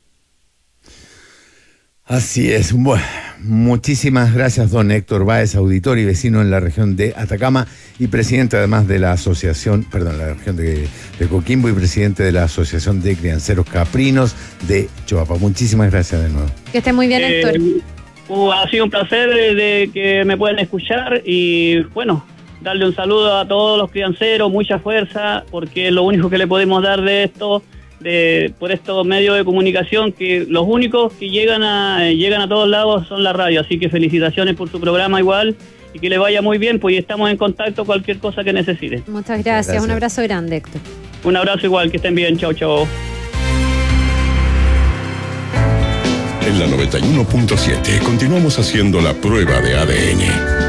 Así es. Bueno, muchísimas gracias, don Héctor Báez, auditor y vecino en la región de Atacama y presidente además de la asociación, la región de Coquimbo y presidente de la Asociación de Crianceros Caprinos de Choapa. Muchísimas gracias de nuevo. Que esté muy bien, Héctor. Ha sido un placer de que me puedan escuchar y bueno, darle un saludo a todos los crianceros, mucha fuerza, porque es lo único que le podemos dar de esto, por estos medios de comunicación, que los únicos que llegan a todos lados son la radio, así que felicitaciones por su programa igual y que le vaya muy bien, pues estamos en contacto cualquier cosa que necesite. Muchas gracias. Un abrazo grande, Héctor. Un abrazo igual, que estén bien, chao, chao. En la 91.7 continuamos haciendo la prueba de ADN.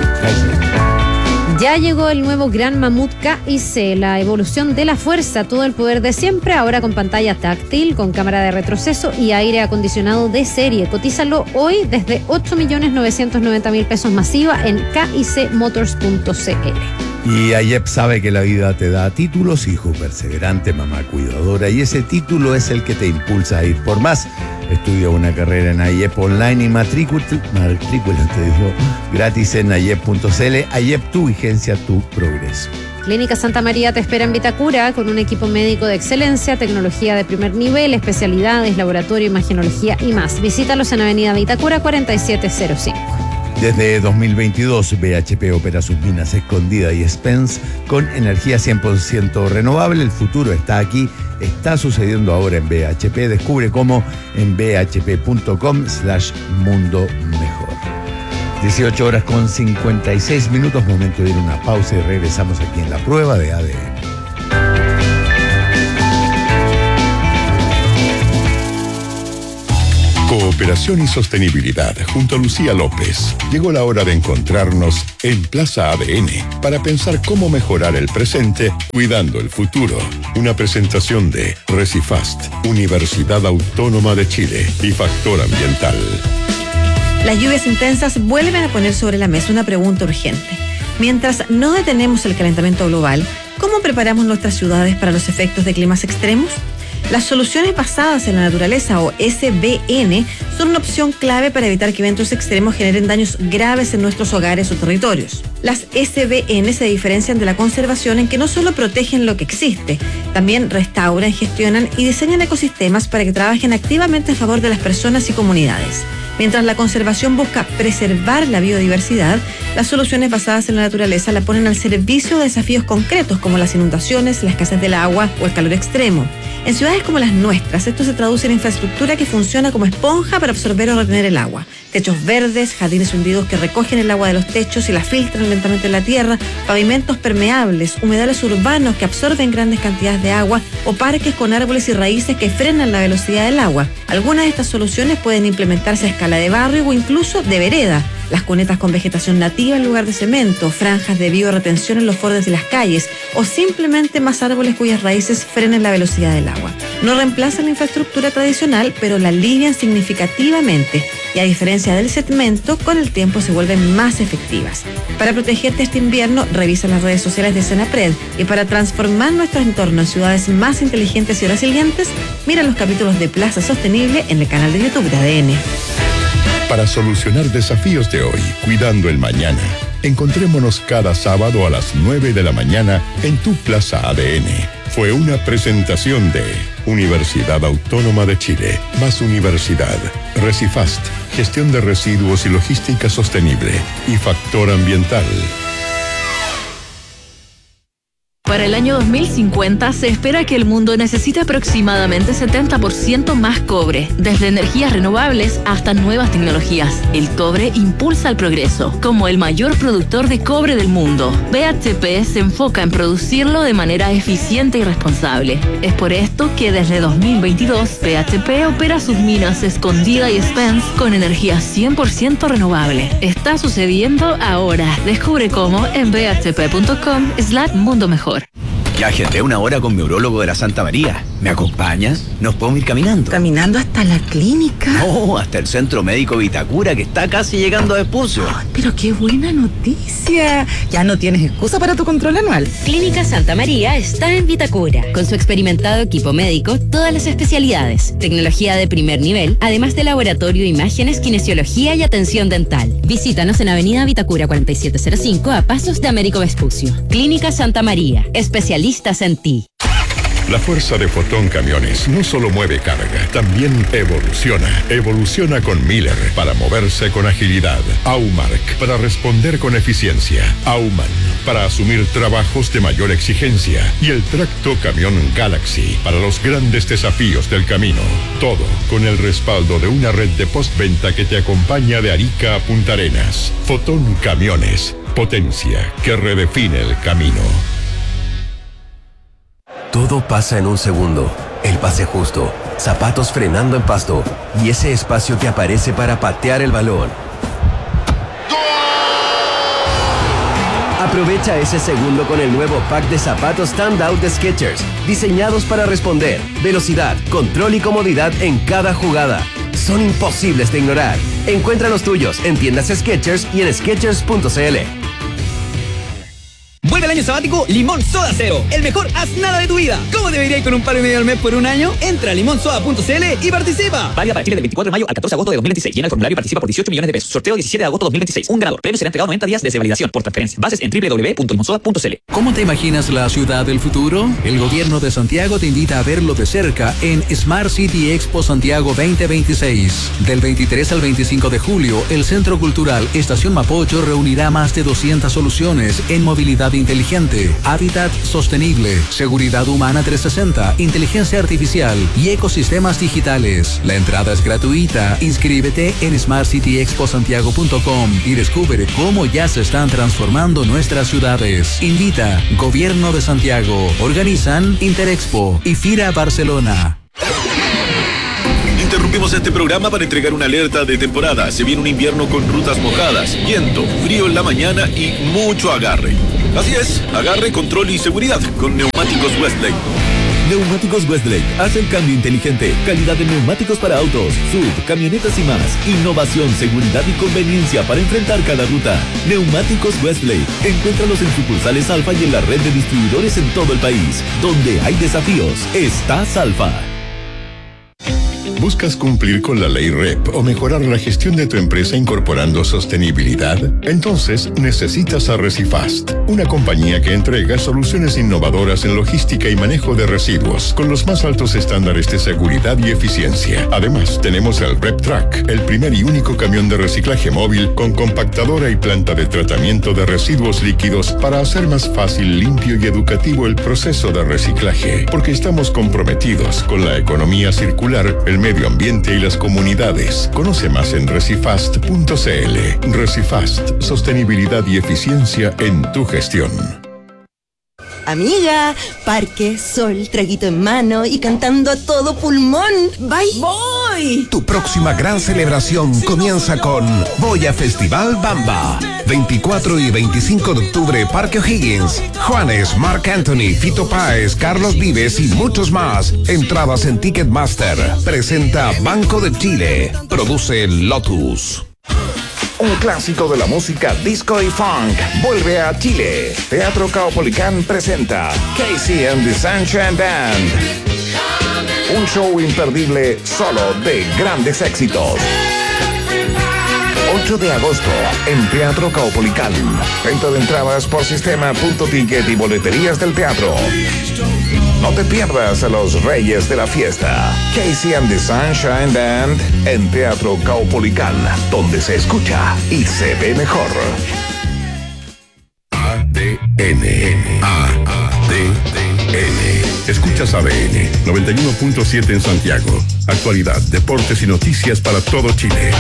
Ya llegó el nuevo Gran Mamut KIC, la evolución de la fuerza, todo el poder de siempre, ahora con pantalla táctil, con cámara de retroceso y aire acondicionado de serie. Cotízalo hoy desde 8.990.000 pesos masiva en kicmotors.cl. Y AYEP sabe que la vida te da títulos, hijo perseverante, mamá cuidadora, y ese título es el que te impulsa a ir por más. Estudia una carrera en AYEP online y matrículate gratis en ayep.cl. AYEP, tu vigencia, tu progreso. Clínica Santa María te espera en Vitacura con un equipo médico de excelencia, tecnología de primer nivel, especialidades, laboratorio, imagenología y más. Visítalos en Avenida Vitacura 4705. Desde 2022, BHP opera sus minas Escondida y Spence con energía 100% renovable. El futuro está aquí, está sucediendo ahora en BHP. Descubre cómo en bhp.com/mundo mejor. 18 horas con 56 minutos, momento de ir a una pausa y regresamos aquí en la prueba de ADN. Cooperación y sostenibilidad junto a Lucía López. Llegó la hora de encontrarnos en Plaza ADN para pensar cómo mejorar el presente cuidando el futuro. Una presentación de Recifast, Universidad Autónoma de Chile y Factor Ambiental. Las lluvias intensas vuelven a poner sobre la mesa una pregunta urgente. Mientras no detenemos el calentamiento global, ¿cómo preparamos nuestras ciudades para los efectos de climas extremos? Las soluciones basadas en la naturaleza o SBN son una opción clave para evitar que eventos extremos generen daños graves en nuestros hogares o territorios. Las SBN se diferencian de la conservación en que no solo protegen lo que existe, también restauran, gestionan y diseñan ecosistemas para que trabajen activamente a favor de las personas y comunidades. Mientras la conservación busca preservar la biodiversidad, las soluciones basadas en la naturaleza la ponen al servicio de desafíos concretos como las inundaciones, la escasez del agua o el calor extremo. En ciudades como las nuestras, esto se traduce en infraestructura que funciona como esponja para absorber o retener el agua. Techos verdes, jardines hundidos que recogen el agua de los techos y la filtran lentamente en la tierra, pavimentos permeables, humedales urbanos que absorben grandes cantidades de agua o parques con árboles y raíces que frenan la velocidad del agua. Algunas de estas soluciones pueden implementarse a escala de barrio o incluso de vereda. Las cunetas con vegetación nativa en lugar de cemento, franjas de bioretención en los bordes de las calles o simplemente más árboles cuyas raíces frenen la velocidad del agua. No reemplazan la infraestructura tradicional, pero la alivian significativamente y a diferencia del cemento, con el tiempo se vuelven más efectivas. Para protegerte este invierno, revisa las redes sociales de Senapred y para transformar nuestro entorno en ciudades más inteligentes y resilientes, mira los capítulos de Plaza Sostenible en el canal de YouTube de ADN. Para solucionar desafíos de hoy, cuidando el mañana, encontrémonos cada sábado a las 9 de la mañana en tu Plaza ADN. Fue una presentación de Universidad Autónoma de Chile, más Universidad, Recifast, Gestión de Residuos y Logística Sostenible y Factor Ambiental. Para el año 2050 se espera que el mundo necesite aproximadamente 70% más cobre, desde energías renovables hasta nuevas tecnologías. El cobre impulsa el progreso, como el mayor productor de cobre del mundo. BHP se enfoca en producirlo de manera eficiente y responsable. Es por esto que desde 2022 BHP opera sus minas Escondida y Spence con energía 100% renovable. Está sucediendo ahora. Descubre cómo en bhp.com/mundo mejor. Ya agendé una hora con mi urólogo de la Santa María. ¿Me acompañas? Nos podemos ir caminando. ¿Caminando hasta la clínica? No, hasta el Centro Médico Vitacura, que está casi llegando a Vespucio. Pero qué buena noticia. Ya no tienes excusa para tu control anual. Clínica Santa María está en Vitacura. Con su experimentado equipo médico, todas las especialidades, tecnología de primer nivel, además de laboratorio, imágenes, kinesiología y atención dental. Visítanos en Avenida Vitacura 4705 a pasos de Américo Vespucio. Clínica Santa María, especialistas en ti. La fuerza de Fotón Camiones no solo mueve carga, también evoluciona. Evoluciona con Miller para moverse con agilidad. Aumark para responder con eficiencia. Auman para asumir trabajos de mayor exigencia. Y el tracto camión Galaxy para los grandes desafíos del camino. Todo con el respaldo de una red de postventa que te acompaña de Arica a Punta Arenas. Fotón Camiones. Potencia que redefine el camino. Todo pasa en un segundo. El pase justo, zapatos frenando en pasto y ese espacio que aparece para patear el balón. Aprovecha ese segundo con el nuevo pack de zapatos Standout de Skechers, diseñados para responder, velocidad, control y comodidad en cada jugada. Son imposibles de ignorar. Encuentra los tuyos en tiendas Skechers y en Skechers.cl. Vuelve el año sabático, Limón Soda Cero. El mejor haz nada de tu vida. ¿Cómo debería ir con un palo y medio al mes por un año? Entra a limonsoda.cl y participa. Válida para Chile del 24 de mayo al 14 de agosto de 2026. Llena el formulario y participa por 18 millones de pesos. Sorteo 17 de agosto de 2026. Un ganador. Premio será entregado 90 días desde validación por transferencia. Bases en www.limonsoda.cl. ¿Cómo te imaginas la ciudad del futuro? El gobierno de Santiago te invita a verlo de cerca en Smart City Expo Santiago 2026. Del 23 al 25 de julio, el Centro Cultural Estación Mapocho reunirá más de 200 soluciones en movilidad inteligente, hábitat sostenible, seguridad humana 360, inteligencia artificial y ecosistemas digitales. La entrada es gratuita. Inscríbete en smartcityexposantiago.com y descubre cómo ya se están transformando nuestras ciudades. Invita Gobierno de Santiago. Organizan Interexpo y FIRA Barcelona. Interrumpimos este programa para entregar una alerta de temporada. Se viene un invierno con rutas mojadas, viento, frío en la mañana y mucho agarre. Así es, agarre, control y seguridad con Neumáticos Westlake. Neumáticos Westlake hace el cambio inteligente. Calidad de neumáticos para autos, sub, camionetas y más. Innovación, seguridad y conveniencia para enfrentar cada ruta. Neumáticos Westlake. Encuéntralos en sucursales Alfa y en la red de distribuidores en todo el país. Donde hay desafíos, está Alfa. ¿Buscas cumplir con la ley REP o mejorar la gestión de tu empresa incorporando sostenibilidad? Entonces necesitas a Recifast, una compañía que entrega soluciones innovadoras en logística y manejo de residuos con los más altos estándares de seguridad y eficiencia. Además, tenemos el REP Track, el primer y único camión de reciclaje móvil con compactadora y planta de tratamiento de residuos líquidos para hacer más fácil, limpio y educativo el proceso de reciclaje, porque estamos comprometidos con la economía circular, el medio ambiente y las comunidades. Conoce más en recifast.cl. Recifast, sostenibilidad y eficiencia en tu gestión. Amiga, parque, sol, traguito en mano y cantando a todo pulmón. ¡Voy! Tu próxima gran celebración comienza con Boya Festival Bamba. 24 y 25 de octubre, Parque O'Higgins. Juanes, Marc Anthony, Fito Páez, Carlos Vives y muchos más. Entradas en Ticketmaster. Presenta Banco de Chile. Produce Lotus. Un clásico de la música disco y funk vuelve a Chile. Teatro Caupolicán presenta Casey and the Sunshine Band. Un show imperdible solo de grandes éxitos. 8 de agosto en Teatro Caupolicán. Venta de entradas por sistema.ticket y boleterías del teatro. No te pierdas a los reyes de la fiesta. Casey and the Sunshine Band en Teatro Caupolicán, donde se escucha y se ve mejor. ADN. Escuchas ADN 91.7 en Santiago. Actualidad, deportes y noticias para todo Chile.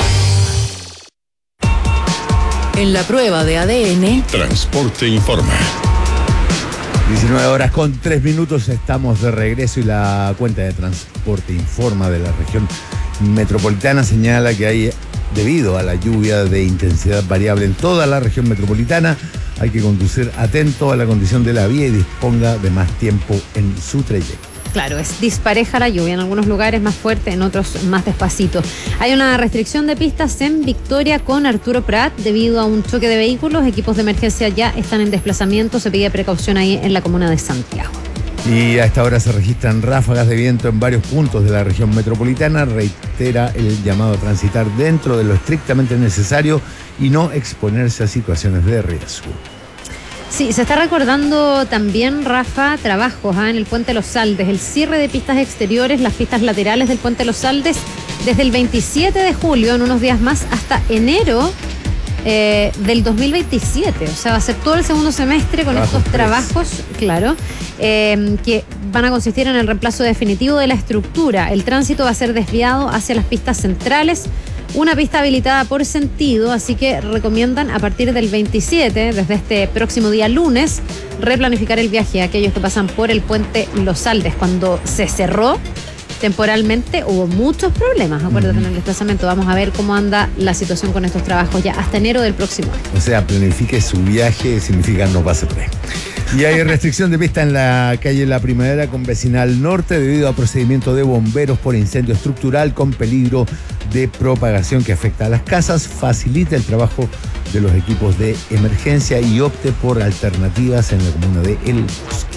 En la prueba de ADN, Transporte Informa. 19 horas con 3 minutos, estamos de regreso y la cuenta de Transporte Informa de la región metropolitana señala que hay, debido a la lluvia de intensidad variable en toda la región metropolitana, hay que conducir atento a la condición de la vía y disponga de más tiempo en su trayecto. Claro, es dispareja la lluvia, en algunos lugares más fuerte, en otros más despacito. Hay una restricción de pistas en Victoria con Arturo Prat debido a un choque de vehículos. Equipos de emergencia ya están en desplazamiento, se pide precaución ahí en la comuna de Santiago. Y a esta hora se registran ráfagas de viento en varios puntos de la región metropolitana. Reitera el llamado a transitar dentro de lo estrictamente necesario y no exponerse a situaciones de riesgo. Sí, se está recordando también, Rafa, trabajos en el Puente Los Saldes, el cierre de pistas exteriores, las pistas laterales del Puente Los Saldes, desde el 27 de julio, en unos días más, hasta enero del 2027. O sea, va a ser todo el segundo semestre con estos trabajos, claro, que van a consistir en el reemplazo definitivo de la estructura. El tránsito va a ser desviado hacia las pistas centrales, una pista habilitada por sentido, así que recomiendan a partir del 27, desde este próximo día lunes, replanificar el viaje a aquellos que pasan por el Puente Los Saldes. Cuando se cerró, temporalmente hubo muchos problemas, acuérdate, en el desplazamiento. Vamos a ver cómo anda la situación con estos trabajos ya hasta enero del próximo año. O sea, planifique su viaje, significa no pase por ahí. Y hay restricción de pista en la calle La Primavera con Vecinal Norte debido a procedimiento de bomberos por incendio estructural con peligro de propagación que afecta a las casas. Facilita el trabajo de los equipos de emergencia y opte por alternativas en la comuna de El Bosque.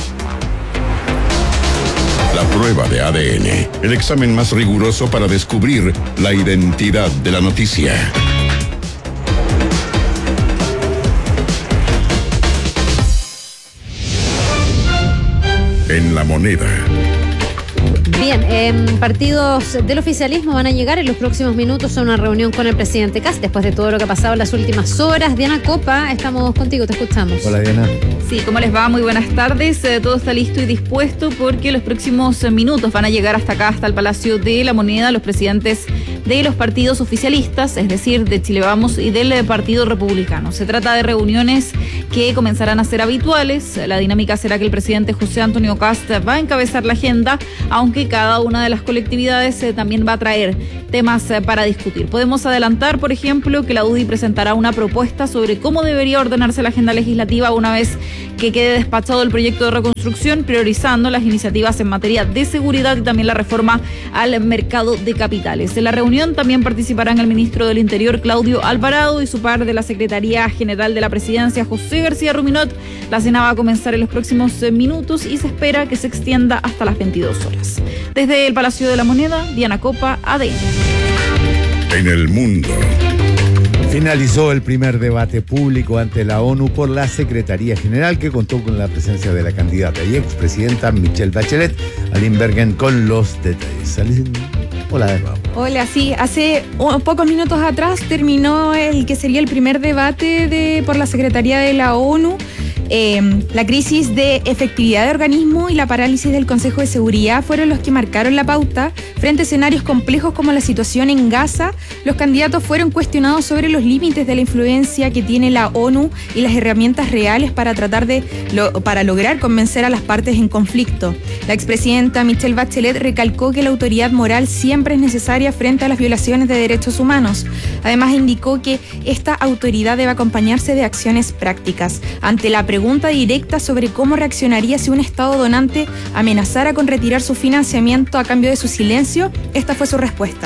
La prueba de ADN, el examen más riguroso para descubrir la identidad de la noticia. En La Moneda. Bien, partidos del oficialismo van a llegar en los próximos minutos a una reunión con el presidente Kast después de todo lo que ha pasado en las últimas horas. Diana Copa, estamos contigo, te escuchamos. Hola, Diana. Sí, ¿cómo les va? Muy buenas tardes. Todo está listo y dispuesto porque los próximos minutos van a llegar hasta acá, hasta el Palacio de la Moneda, los presidentes de los partidos oficialistas, es decir, de Chile Vamos y del Partido Republicano. Se trata de reuniones que comenzarán a ser habituales. La dinámica será que el presidente José Antonio Kast va a encabezar la agenda, aunque cada una de las colectividades también va a traer temas para discutir. Podemos adelantar, por ejemplo, que la UDI presentará una propuesta sobre cómo debería ordenarse la agenda legislativa una vez que quede despachado el proyecto de reconstrucción, priorizando las iniciativas en materia de seguridad y también la reforma al mercado de capitales. En la reunión también participarán el ministro del Interior, Claudio Alvarado, y su par de la Secretaría General de la Presidencia, José García Ruminot. La cena va a comenzar en los próximos minutos y se espera que se extienda hasta las 22 horas. Desde el Palacio de la Moneda, Diana Copa, ADN. En el mundo. Finalizó el primer debate público ante la ONU por la Secretaría General, que contó con la presencia de la candidata y expresidenta Michelle Bachelet. Aline Bergen con los detalles. Hola de nuevo. Hola, sí, hace pocos minutos atrás terminó el que sería el primer debate por la Secretaría de la ONU. La crisis de efectividad de organismo y la parálisis del Consejo de Seguridad fueron los que marcaron la pauta. Frente a escenarios complejos como la situación en Gaza, los candidatos fueron cuestionados sobre los límites de la influencia que tiene la ONU y las herramientas reales para para lograr convencer a las partes en conflicto. La expresidenta Michelle Bachelet recalcó que la autoridad moral siempre es necesaria frente a las violaciones de derechos humanos. Además, indicó que esta autoridad debe acompañarse de acciones prácticas. Ante la pregunta directa sobre cómo reaccionaría si un Estado donante amenazara con retirar su financiamiento a cambio de su silencio, esta fue su respuesta.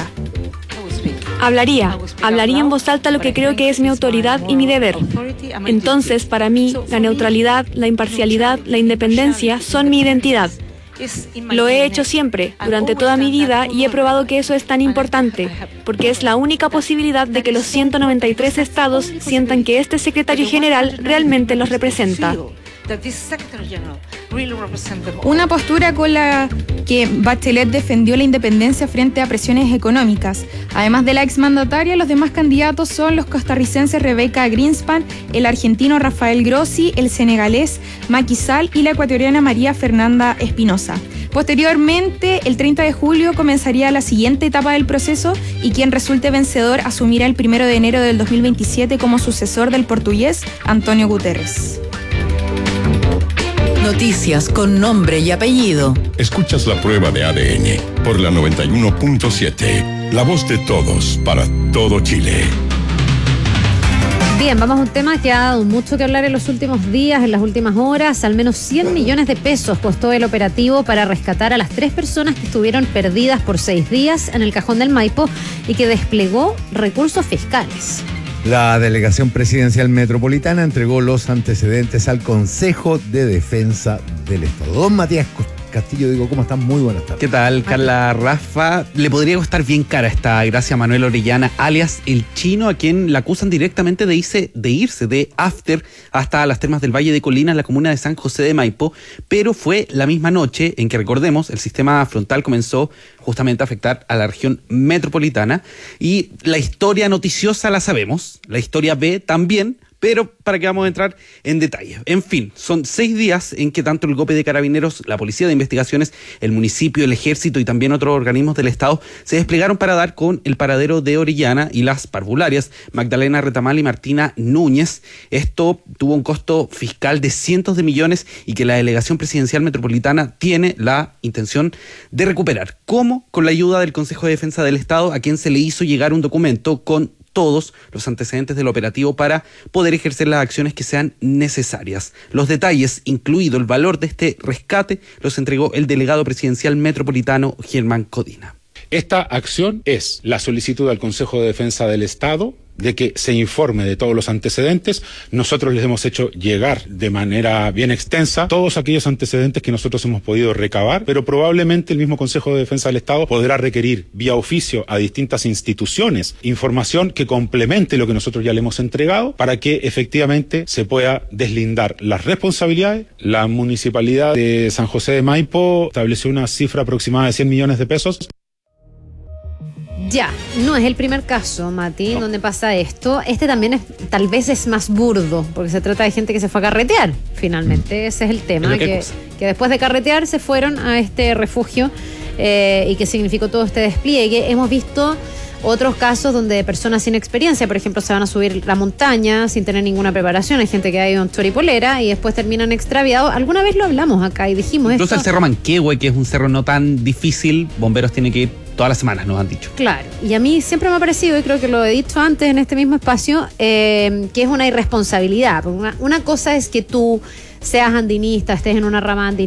Hablaría en voz alta lo que creo que es mi autoridad y mi deber. Entonces, para mí, la neutralidad, la imparcialidad, la independencia son mi identidad. Lo he hecho siempre, durante toda mi vida, y he probado que eso es tan importante, porque es la única posibilidad de que los 193 estados sientan que este secretario general realmente los representa. Una postura con la que Bachelet defendió la independencia frente a presiones económicas. Además de la exmandataria, los demás candidatos son los costarricenses Rebecca Greenspan, el argentino Rafael Grossi, el senegalés Macky Sall y la ecuatoriana María Fernanda Espinosa. Posteriormente, el 30 de julio comenzaría la siguiente etapa del proceso y quien resulte vencedor asumirá el 1 de enero del 2027 como sucesor del portugués Antonio Guterres. Noticias con nombre y apellido. Escuchas la prueba de ADN por la 91.7. La voz de todos para todo Chile. Bien, vamos a un tema que ha dado mucho que hablar en los últimos días, en las últimas horas. Al menos 100 millones de pesos costó el operativo para rescatar a las 3 personas que estuvieron perdidas por 6 días en el Cajón del Maipo y que desplegó recursos fiscales. La Delegación Presidencial Metropolitana entregó los antecedentes al Consejo de Defensa del Estado. Don Matías Castillo, digo, ¿cómo están? Muy buenas tardes. ¿Qué tal, Carla? Rafa? Le podría costar bien cara esta Gracia Manuel Orellana, alias El Chino, a quien la acusan directamente de irse de after hasta las termas del Valle de Colina, en la comuna de San José de Maipo, pero fue la misma noche en que, recordemos, el sistema frontal comenzó justamente a afectar a la región metropolitana, y la historia noticiosa la sabemos, la historia B también, Pero para que vamos a entrar en detalle. En fin, son 6 días en que tanto el GOPE de Carabineros, la Policía de Investigaciones, el municipio, el Ejército y también otros organismos del Estado se desplegaron para dar con el paradero de Orellana y las parvularias Magdalena Retamal y Martina Núñez. Esto tuvo un costo fiscal de cientos de millones y que la Delegación Presidencial Metropolitana tiene la intención de recuperar. ¿Cómo? Con la ayuda del Consejo de Defensa del Estado, a quien se le hizo llegar un documento con todos los antecedentes del operativo para poder ejercer las acciones que sean necesarias. Los detalles, incluido el valor de este rescate, los entregó el delegado presidencial metropolitano Germán Codina. Esta acción es la solicitud al Consejo de Defensa del Estado de que se informe de todos los antecedentes. Nosotros les hemos hecho llegar de manera bien extensa todos aquellos antecedentes que nosotros hemos podido recabar, pero probablemente el mismo Consejo de Defensa del Estado podrá requerir vía oficio a distintas instituciones información que complemente lo que nosotros ya le hemos entregado para que efectivamente se pueda deslindar las responsabilidades. La Municipalidad de San José de Maipo estableció una cifra aproximada de 100 millones de pesos. Ya, no es el primer caso, Mati, donde pasa esto. Este también tal vez es más burdo, porque se trata de gente que se fue a carretear, finalmente. Ese es el tema, que después de carretear se fueron a este refugio y que significó todo este despliegue. Hemos visto otros casos donde personas sin experiencia, por ejemplo, se van a subir la montaña sin tener ninguna preparación. Hay gente que ha ido en choripolera y después terminan extraviados. Alguna vez lo hablamos acá y dijimos incluso esto. El Cerro Manquehue, que es un cerro no tan difícil, bomberos tienen que ir todas las semanas, nos han dicho. Claro, y a mí siempre me ha parecido, y creo que lo he dicho antes en este mismo espacio, que es una irresponsabilidad. Una cosa es que tú seas andinista, estés en una rama andinista,